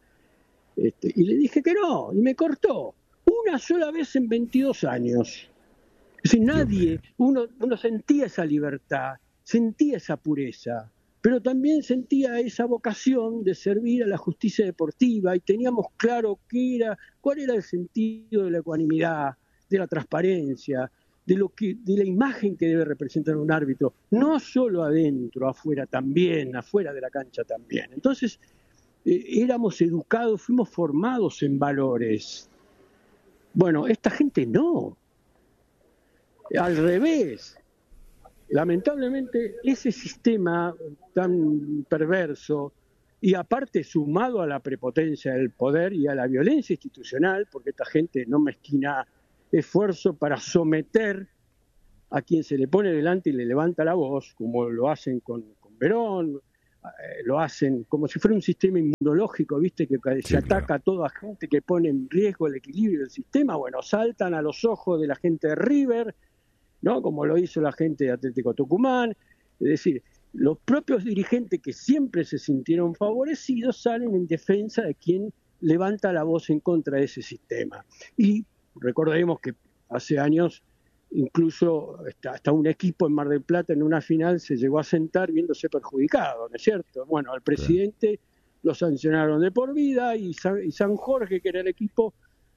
y le dije que no, y me cortó. Una sola vez en 22 años. Es decir, nadie, uno sentía esa libertad, sentía esa pureza, pero también sentía esa vocación de servir a la justicia deportiva, y teníamos claro cuál era el sentido de la ecuanimidad, de la transparencia, de la imagen que debe representar un árbitro, no solo adentro, afuera también, afuera de la cancha también. Entonces, éramos educados, fuimos formados en valores. Bueno, esta gente no. Al revés. Lamentablemente, ese sistema tan perverso, y aparte sumado a la prepotencia del poder y a la violencia institucional, porque esta gente no mezquina esfuerzo para someter a quien se le pone delante y le levanta la voz, como lo hacen con Verón, lo hacen como si fuera un sistema inmunológico, ¿viste? Que se ataca a toda gente que pone en riesgo el equilibrio del sistema. Bueno, saltan a los ojos de la gente de River, ¿no? Como lo hizo la gente de Atlético Tucumán. Es decir, los propios dirigentes que siempre se sintieron favorecidos salen en defensa de quien levanta la voz en contra de ese sistema. Y recordemos que hace años incluso hasta un equipo en Mar del Plata en una final se llegó a sentar viéndose perjudicado, ¿no es cierto? Bueno, al presidente lo sancionaron de por vida y San Jorge, que era el equipo,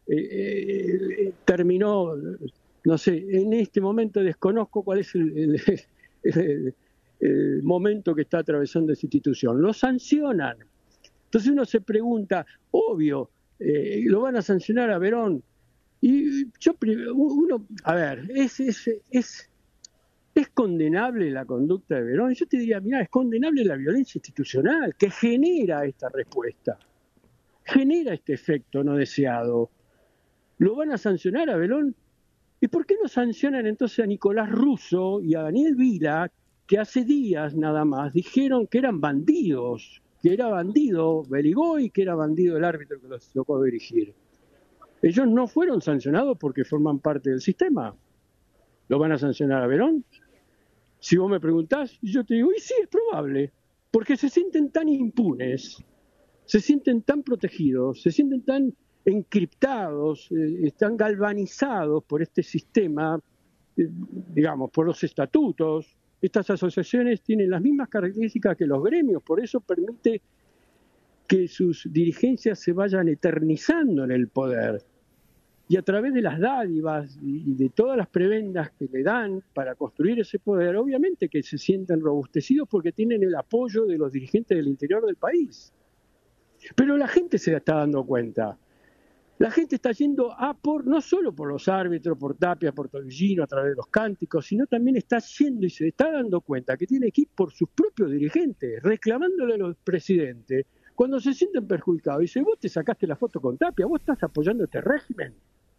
terminó, no sé, en este momento desconozco cuál es el momento que está atravesando esa institución. Lo sancionan. Entonces uno se pregunta, obvio, lo van a sancionar a Verón. Y a ver, ¿es condenable la conducta de Verón? Yo te diría, mira, es condenable la violencia institucional que genera esta respuesta, genera este efecto no deseado. ¿Lo van a sancionar a Verón? ¿Y por qué no sancionan entonces a Nicolás Russo y a Daniel Vila, que hace días nada más dijeron que eran bandidos, que era bandido Beligoy y que era bandido el árbitro que los tocó dirigir? Ellos no fueron sancionados porque forman parte del sistema. ¿Lo van a sancionar a Verón? Si vos me preguntás, yo te digo, y sí, es probable, porque se sienten tan impunes, se sienten tan protegidos, se sienten tan encriptados, están galvanizados por este sistema, digamos, por los estatutos. Estas asociaciones tienen las mismas características que los gremios, por eso permite que sus dirigencias se vayan eternizando en el poder. Y a través de las dádivas y de todas las prebendas que le dan para construir ese poder, obviamente que se sienten robustecidos porque tienen el apoyo de los dirigentes del interior del país. Pero la gente se está dando cuenta. La gente está yendo no solo por los árbitros, por Tapia, por Tobillino, a través de los cánticos, sino también está yendo y se está dando cuenta que tiene que ir por sus propios dirigentes, reclamándole a los presidentes. Cuando se sienten perjudicados, dice, vos te sacaste la foto con Tapia, vos estás apoyando este régimen.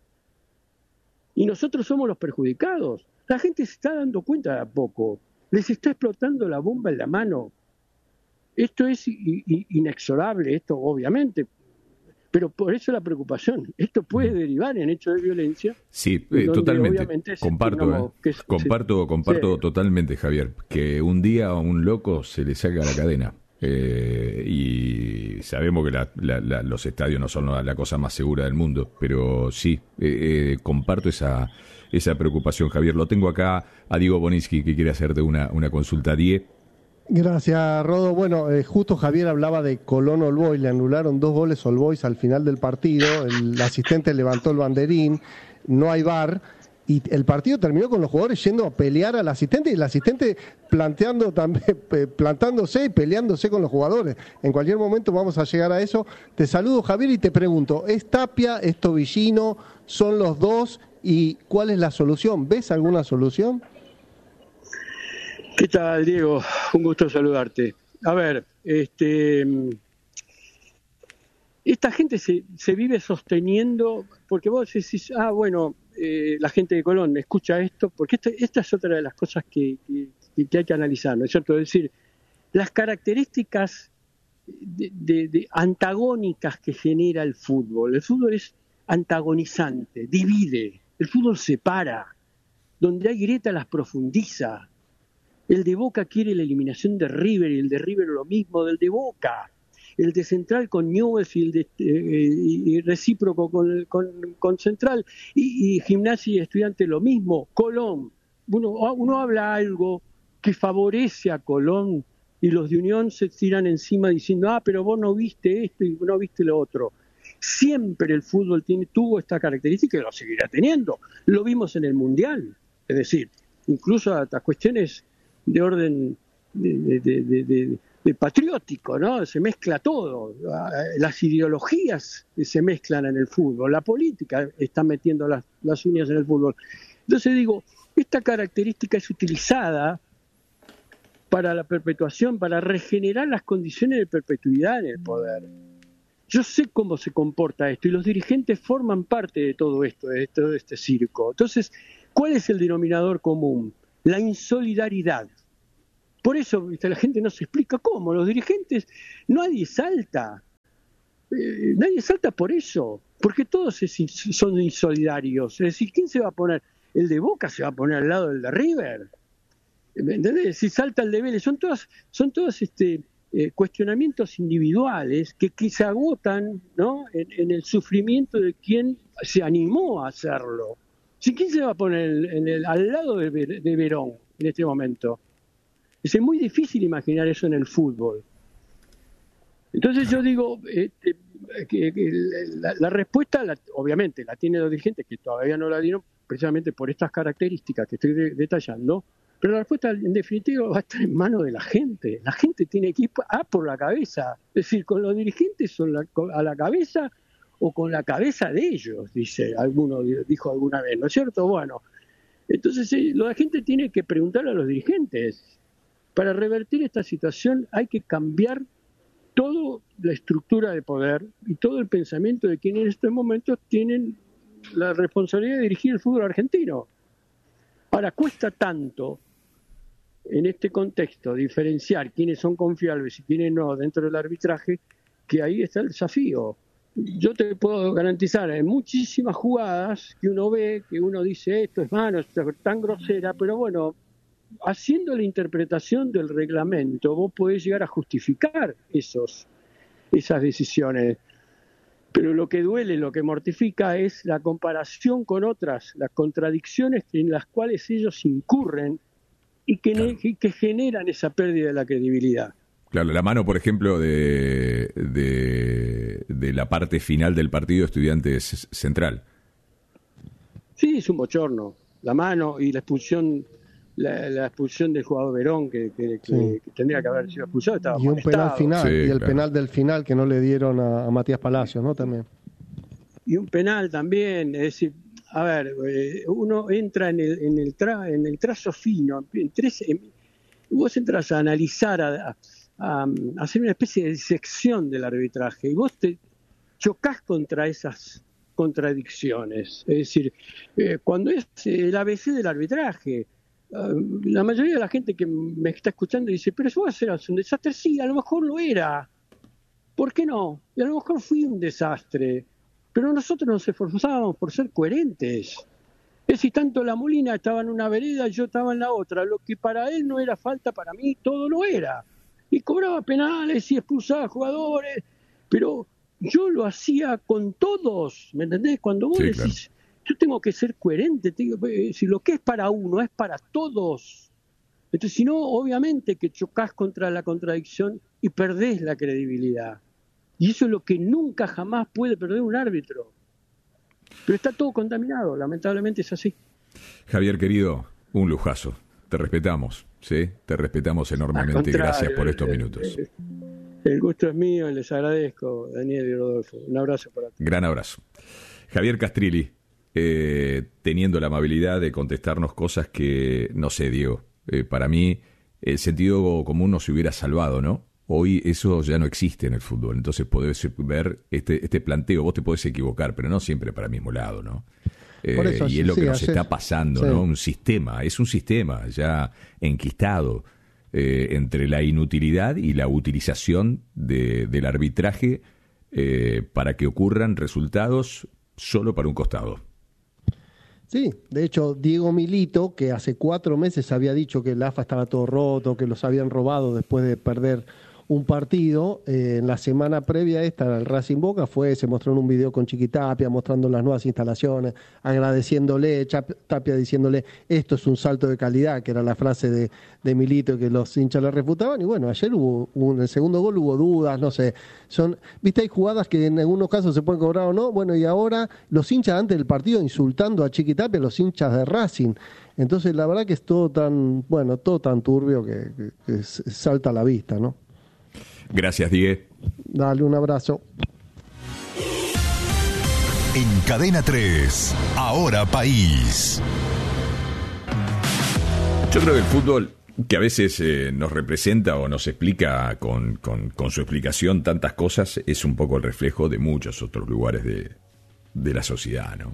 Y nosotros somos los perjudicados. La gente se está dando cuenta de a poco. Les está explotando la bomba en la mano. Esto es inexorable, esto obviamente. Pero por eso la preocupación. Esto puede derivar en hechos de violencia. Sí, totalmente. Comparto totalmente, Javier. Que un día a un loco se le saca la cadena. Y sabemos que los estadios no son la cosa más segura del mundo, pero sí, comparto esa preocupación, Javier. Lo tengo acá a Diego Boninsky, que quiere hacerte una consulta. Die. Gracias, Rodo. Bueno, justo Javier hablaba de Colón All Boys, le anularon 2 goles All Boys al final del partido, el asistente levantó el banderín, no hay VAR. Y el partido terminó con los jugadores yendo a pelear al asistente y el asistente plantándose y peleándose con los jugadores. En cualquier momento vamos a llegar a eso. Te saludo, Javier, y te pregunto, ¿es Tapia, es Tobillino, son los dos? ¿Y cuál es la solución? ¿Ves alguna solución? ¿Qué tal, Diego? Un gusto saludarte. A ver, esta gente se vive sosteniendo, porque vos decís, la gente de Colón escucha esto, porque esta es otra de las cosas que hay que analizar, ¿no es cierto? Es decir, las características de antagónicas que genera el fútbol. El fútbol es antagonizante, divide, el fútbol separa, donde hay grieta las profundiza. El de Boca quiere la eliminación de River y el de River lo mismo del de Boca. El de Central con Newell's y el de y recíproco con Central, y Gimnasia y Estudiantes lo mismo. Colón, uno habla algo que favorece a Colón y los de Unión se tiran encima diciendo, pero vos no viste esto y no viste lo otro. Siempre el fútbol tuvo esta característica y lo seguirá teniendo. Lo vimos en el Mundial, es decir, incluso hasta cuestiones de orden patriótico, ¿no? Se mezcla todo, las ideologías se mezclan en el fútbol, la política está metiendo las uñas en el fútbol. Entonces digo, esta característica es utilizada para la perpetuación, para regenerar las condiciones de perpetuidad en el poder. Yo sé cómo se comporta esto y los dirigentes forman parte de todo esto, de todo este circo. Entonces, ¿cuál es el denominador común? La insolidaridad. Por eso, ¿viste? La gente no se explica cómo. Los dirigentes, nadie salta. Nadie salta por eso. Porque todos son insolidarios. Es decir, ¿quién se va a poner? ¿El de Boca se va a poner al lado del de River? ¿Me entendés? Si salta el de Vélez. Son todos cuestionamientos individuales que se agotan, ¿no? en el sufrimiento de quien se animó a hacerlo. ¿Quién se va a poner al lado de Verón en este momento? Es muy difícil imaginar eso en el fútbol. Entonces yo digo que la respuesta, obviamente, la tienen los dirigentes, que todavía no la dieron precisamente por estas características que estoy detallando, pero la respuesta, en definitiva, va a estar en manos de la gente. La gente tiene que ir por la cabeza. Es decir, con los dirigentes a la cabeza o con la cabeza de ellos, dijo alguna vez, ¿no es cierto? Bueno, entonces la gente tiene que preguntarle a los dirigentes. Para revertir esta situación hay que cambiar toda la estructura de poder y todo el pensamiento de quienes en estos momentos tienen la responsabilidad de dirigir el fútbol argentino. Ahora, cuesta tanto en este contexto diferenciar quiénes son confiables y quiénes no dentro del arbitraje, que ahí está el desafío. Yo te puedo garantizar, en muchísimas jugadas que uno ve, que uno dice esto es mano, esto es tan grosera, pero bueno, haciendo la interpretación del reglamento, vos podés llegar a justificar esas decisiones. Pero lo que duele, lo que mortifica es la comparación con otras, las contradicciones en las cuales ellos incurren y que generan esa pérdida de la credibilidad. Claro, la mano, por ejemplo, de la parte final del partido Estudiantes Central. Sí, es un bochorno. La mano y la expulsión del jugador Verón, que tendría que haber sido expulsado, estaba y un penal final, sí, y el claro. penal del final que no le dieron a Matías Palacios, ¿no? También. Y un penal también, es decir, a ver, uno entra en el trazo fino, vos entras a analizar, a hacer una especie de disección del arbitraje, y vos te chocás contra esas contradicciones. Es decir, cuando es el ABC del arbitraje, la mayoría de la gente que me está escuchando dice, pero eso va a ser un desastre. Sí, a lo mejor lo era. ¿Por qué no? Y a lo mejor fue un desastre. Pero nosotros nos esforzábamos por ser coherentes. Es decir, tanto la Molina estaba en una vereda, yo estaba en la otra. Lo que para él no era falta, para mí todo lo era. Y cobraba penales y expulsaba jugadores. Pero yo lo hacía con todos, ¿me entendés? Cuando vos decís... Claro. Yo tengo que ser coherente, si lo que es para uno es para todos. Entonces, si no, obviamente que chocás contra la contradicción y perdés la credibilidad. Y eso es lo que nunca jamás puede perder un árbitro. Pero está todo contaminado, lamentablemente es así. Javier, querido, un lujazo. Te respetamos, ¿sí? Te respetamos enormemente. Gracias por estos minutos. El gusto es mío y les agradezco, Daniel y Rodolfo. Un abrazo para todos. Gran abrazo. Javier Castrilli. Teniendo la amabilidad de contestarnos cosas que, no sé, Diego, para mí el sentido común nos hubiera salvado, ¿no? Hoy eso ya no existe en el fútbol, entonces podés ver este planteo, vos te podés equivocar, pero no siempre para el mismo lado, ¿no? Eso, y es lo que nos está pasando, ¿no? Es un sistema ya enquistado entre la inutilidad y la utilización del arbitraje para que ocurran resultados solo para un costado. Sí, de hecho, Diego Milito, que hace 4 meses había dicho que el AFA estaba todo roto, que los habían robado después de perder un partido, en la semana previa a esta, al Racing Boca, se mostró en un video con Chiquitapia, mostrando las nuevas instalaciones, agradeciéndole, Tapia diciéndole, esto es un salto de calidad, que era la frase de Milito, que los hinchas le refutaban, y bueno, ayer en el segundo gol hubo dudas, no sé, viste, hay jugadas que en algunos casos se pueden cobrar o no, bueno, y ahora los hinchas antes del partido insultando a Chiquitapia, los hinchas de Racing, entonces la verdad que es todo tan turbio que salta a la vista, ¿no? Gracias, Diego. Dale un abrazo. En Cadena 3, Ahora País. Yo creo que el fútbol, que a veces nos representa o nos explica con su explicación tantas cosas, es un poco el reflejo de muchos otros lugares de la sociedad, ¿no?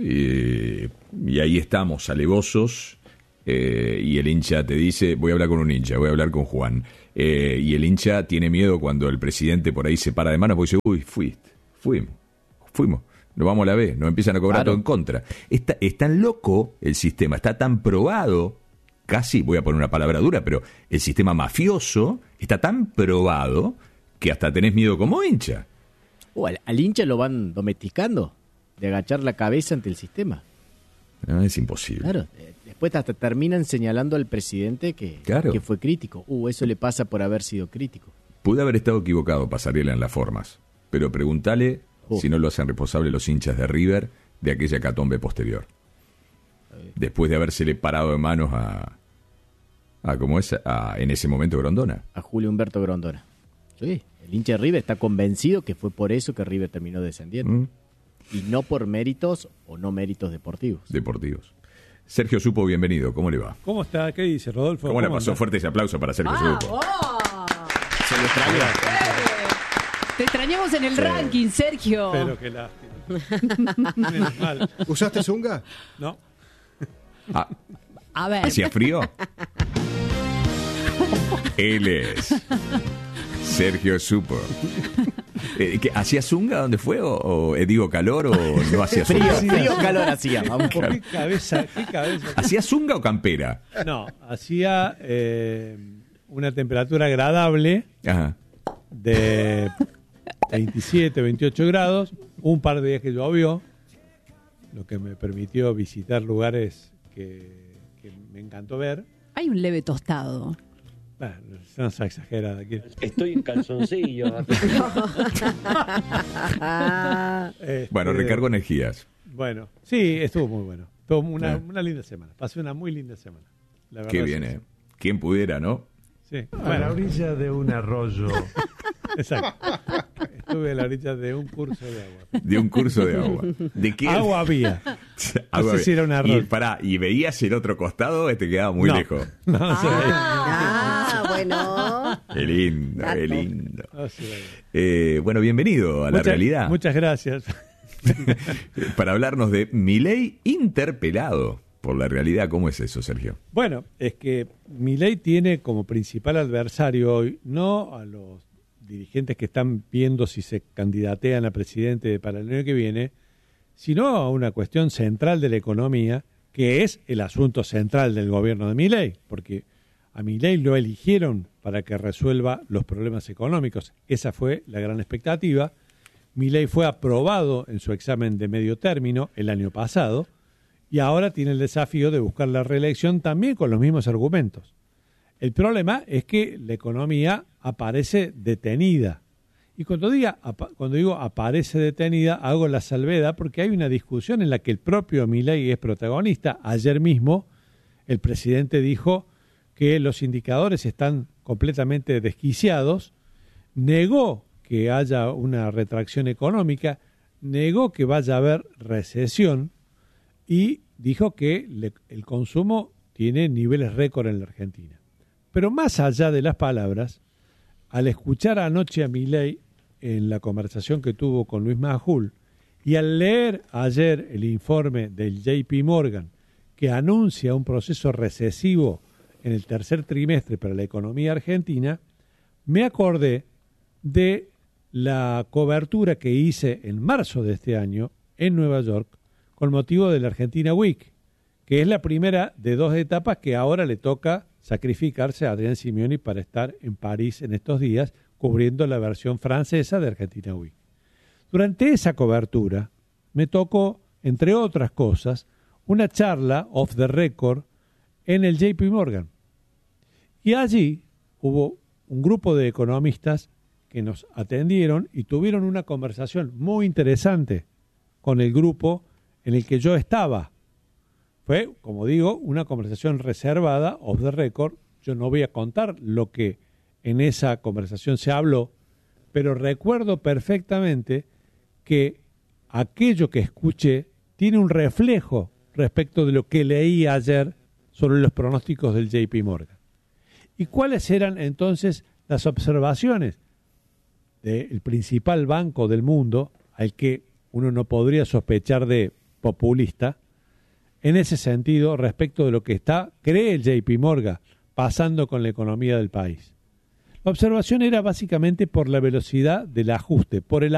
Y ahí estamos, alevosos, y el hincha te dice, voy a hablar con un hincha, voy a hablar con Juan, y el hincha tiene miedo cuando el presidente por ahí se para de manos porque dice, uy, fuimos, nos vamos a la B, nos empiezan a cobrar todo en contra. Es tan loco el sistema, está tan probado, casi, voy a poner una palabra dura, pero el sistema mafioso está tan probado que hasta tenés miedo como hincha. Al hincha lo van domesticando, de agachar la cabeza ante el sistema. No, es imposible. Claro, después hasta terminan señalando al presidente que fue crítico. Eso le pasa por haber sido crítico. Pude haber estado equivocado, Pasarela, en las formas, pero pregúntale si no lo hacen responsable los hinchas de River de aquella hecatombe posterior. Después de habérsele parado de manos en ese momento Grondona. A Julio Humberto Grondona. Sí, el hincha de River está convencido que fue por eso que River terminó descendiendo. Y no por méritos o no méritos deportivos. Sergio Supo, bienvenido. ¿Cómo le va? ¿Cómo está? ¿Qué dice, Rodolfo? ¿Cómo le pasó? Fuerte ese aplauso para Sergio Supo. Se lo extrañó. Te extrañamos en el ranking, Sergio. Pero qué lástima. Menos mal. ¿Usaste zunga? No. A ver. ¿Hacía frío? Él es Sergio Supo. ¿Hacía zunga? ¿Dónde fue? ¿O digo calor o no hacía zunga? Frío, calor hacía. Vamos. ¿Qué cabeza? ¿Hacía zunga o campera? No, hacía una temperatura agradable. Ajá. De 27, 28 grados. Un par de días que llovió, lo que me permitió visitar lugares que me encantó ver. Hay un leve tostado. Bueno, no se exagera aquí. Estoy en calzoncillo. Bueno, recargo energías. Bueno, sí, estuvo muy bueno. Fue una linda semana. Pasé una muy linda semana. La verdad. Qué bien, ¿eh? ¿Quién pudiera, no? Sí. A la orilla de un arroyo. Exacto. Estuve a la orilla de un curso de agua. De un curso de agua. ¿De qué? Agua había. No sé si era un arroyo. ¿Y veías el otro costado? Te quedaba muy lejos. No se veía. Bueno. Qué lindo, qué lindo. Bueno, bienvenido a la realidad. Muchas gracias. Para hablarnos de Milei interpelado por la realidad. ¿Cómo es eso, Sergio? Bueno, es que Milei tiene como principal adversario hoy no a los dirigentes que están viendo si se candidatean a presidente para el año que viene, sino a una cuestión central de la economía, que es el asunto central del gobierno de Milei, porque a Milei lo eligieron para que resuelva los problemas económicos. Esa fue la gran expectativa. Milei fue aprobado en su examen de medio término el año pasado y ahora tiene el desafío de buscar la reelección también con los mismos argumentos. El problema es que la economía aparece detenida. Y cuando digo aparece detenida, hago la salvedad porque hay una discusión en la que el propio Milei es protagonista. Ayer mismo el presidente dijo que los indicadores están completamente desquiciados, negó que haya una retracción económica, negó que vaya a haber recesión y dijo que el consumo tiene niveles récord en la Argentina. Pero más allá de las palabras, al escuchar anoche a Milei en la conversación que tuvo con Luis Majul y al leer ayer el informe del JP Morgan que anuncia un proceso recesivo en el tercer trimestre para la economía argentina, me acordé de la cobertura que hice en marzo de este año en Nueva York con motivo de la Argentina Week, que es la primera de dos etapas que ahora le toca sacrificarse a Adrián Simioni para estar en París en estos días cubriendo la versión francesa de Argentina Week. Durante esa cobertura me tocó, entre otras cosas, una charla off the record en el JP Morgan. Y allí hubo un grupo de economistas que nos atendieron y tuvieron una conversación muy interesante con el grupo en el que yo estaba. Fue, como digo, una conversación reservada, off the record. Yo no voy a contar lo que en esa conversación se habló, pero recuerdo perfectamente que aquello que escuché tiene un reflejo respecto de lo que leí ayer sobre los pronósticos del JP Morgan. ¿Y cuáles eran entonces las observaciones del principal banco del mundo, al que uno no podría sospechar de populista, en ese sentido respecto de lo que cree el JP Morgan pasando con la economía del país? La observación era básicamente por la velocidad del ajuste, por el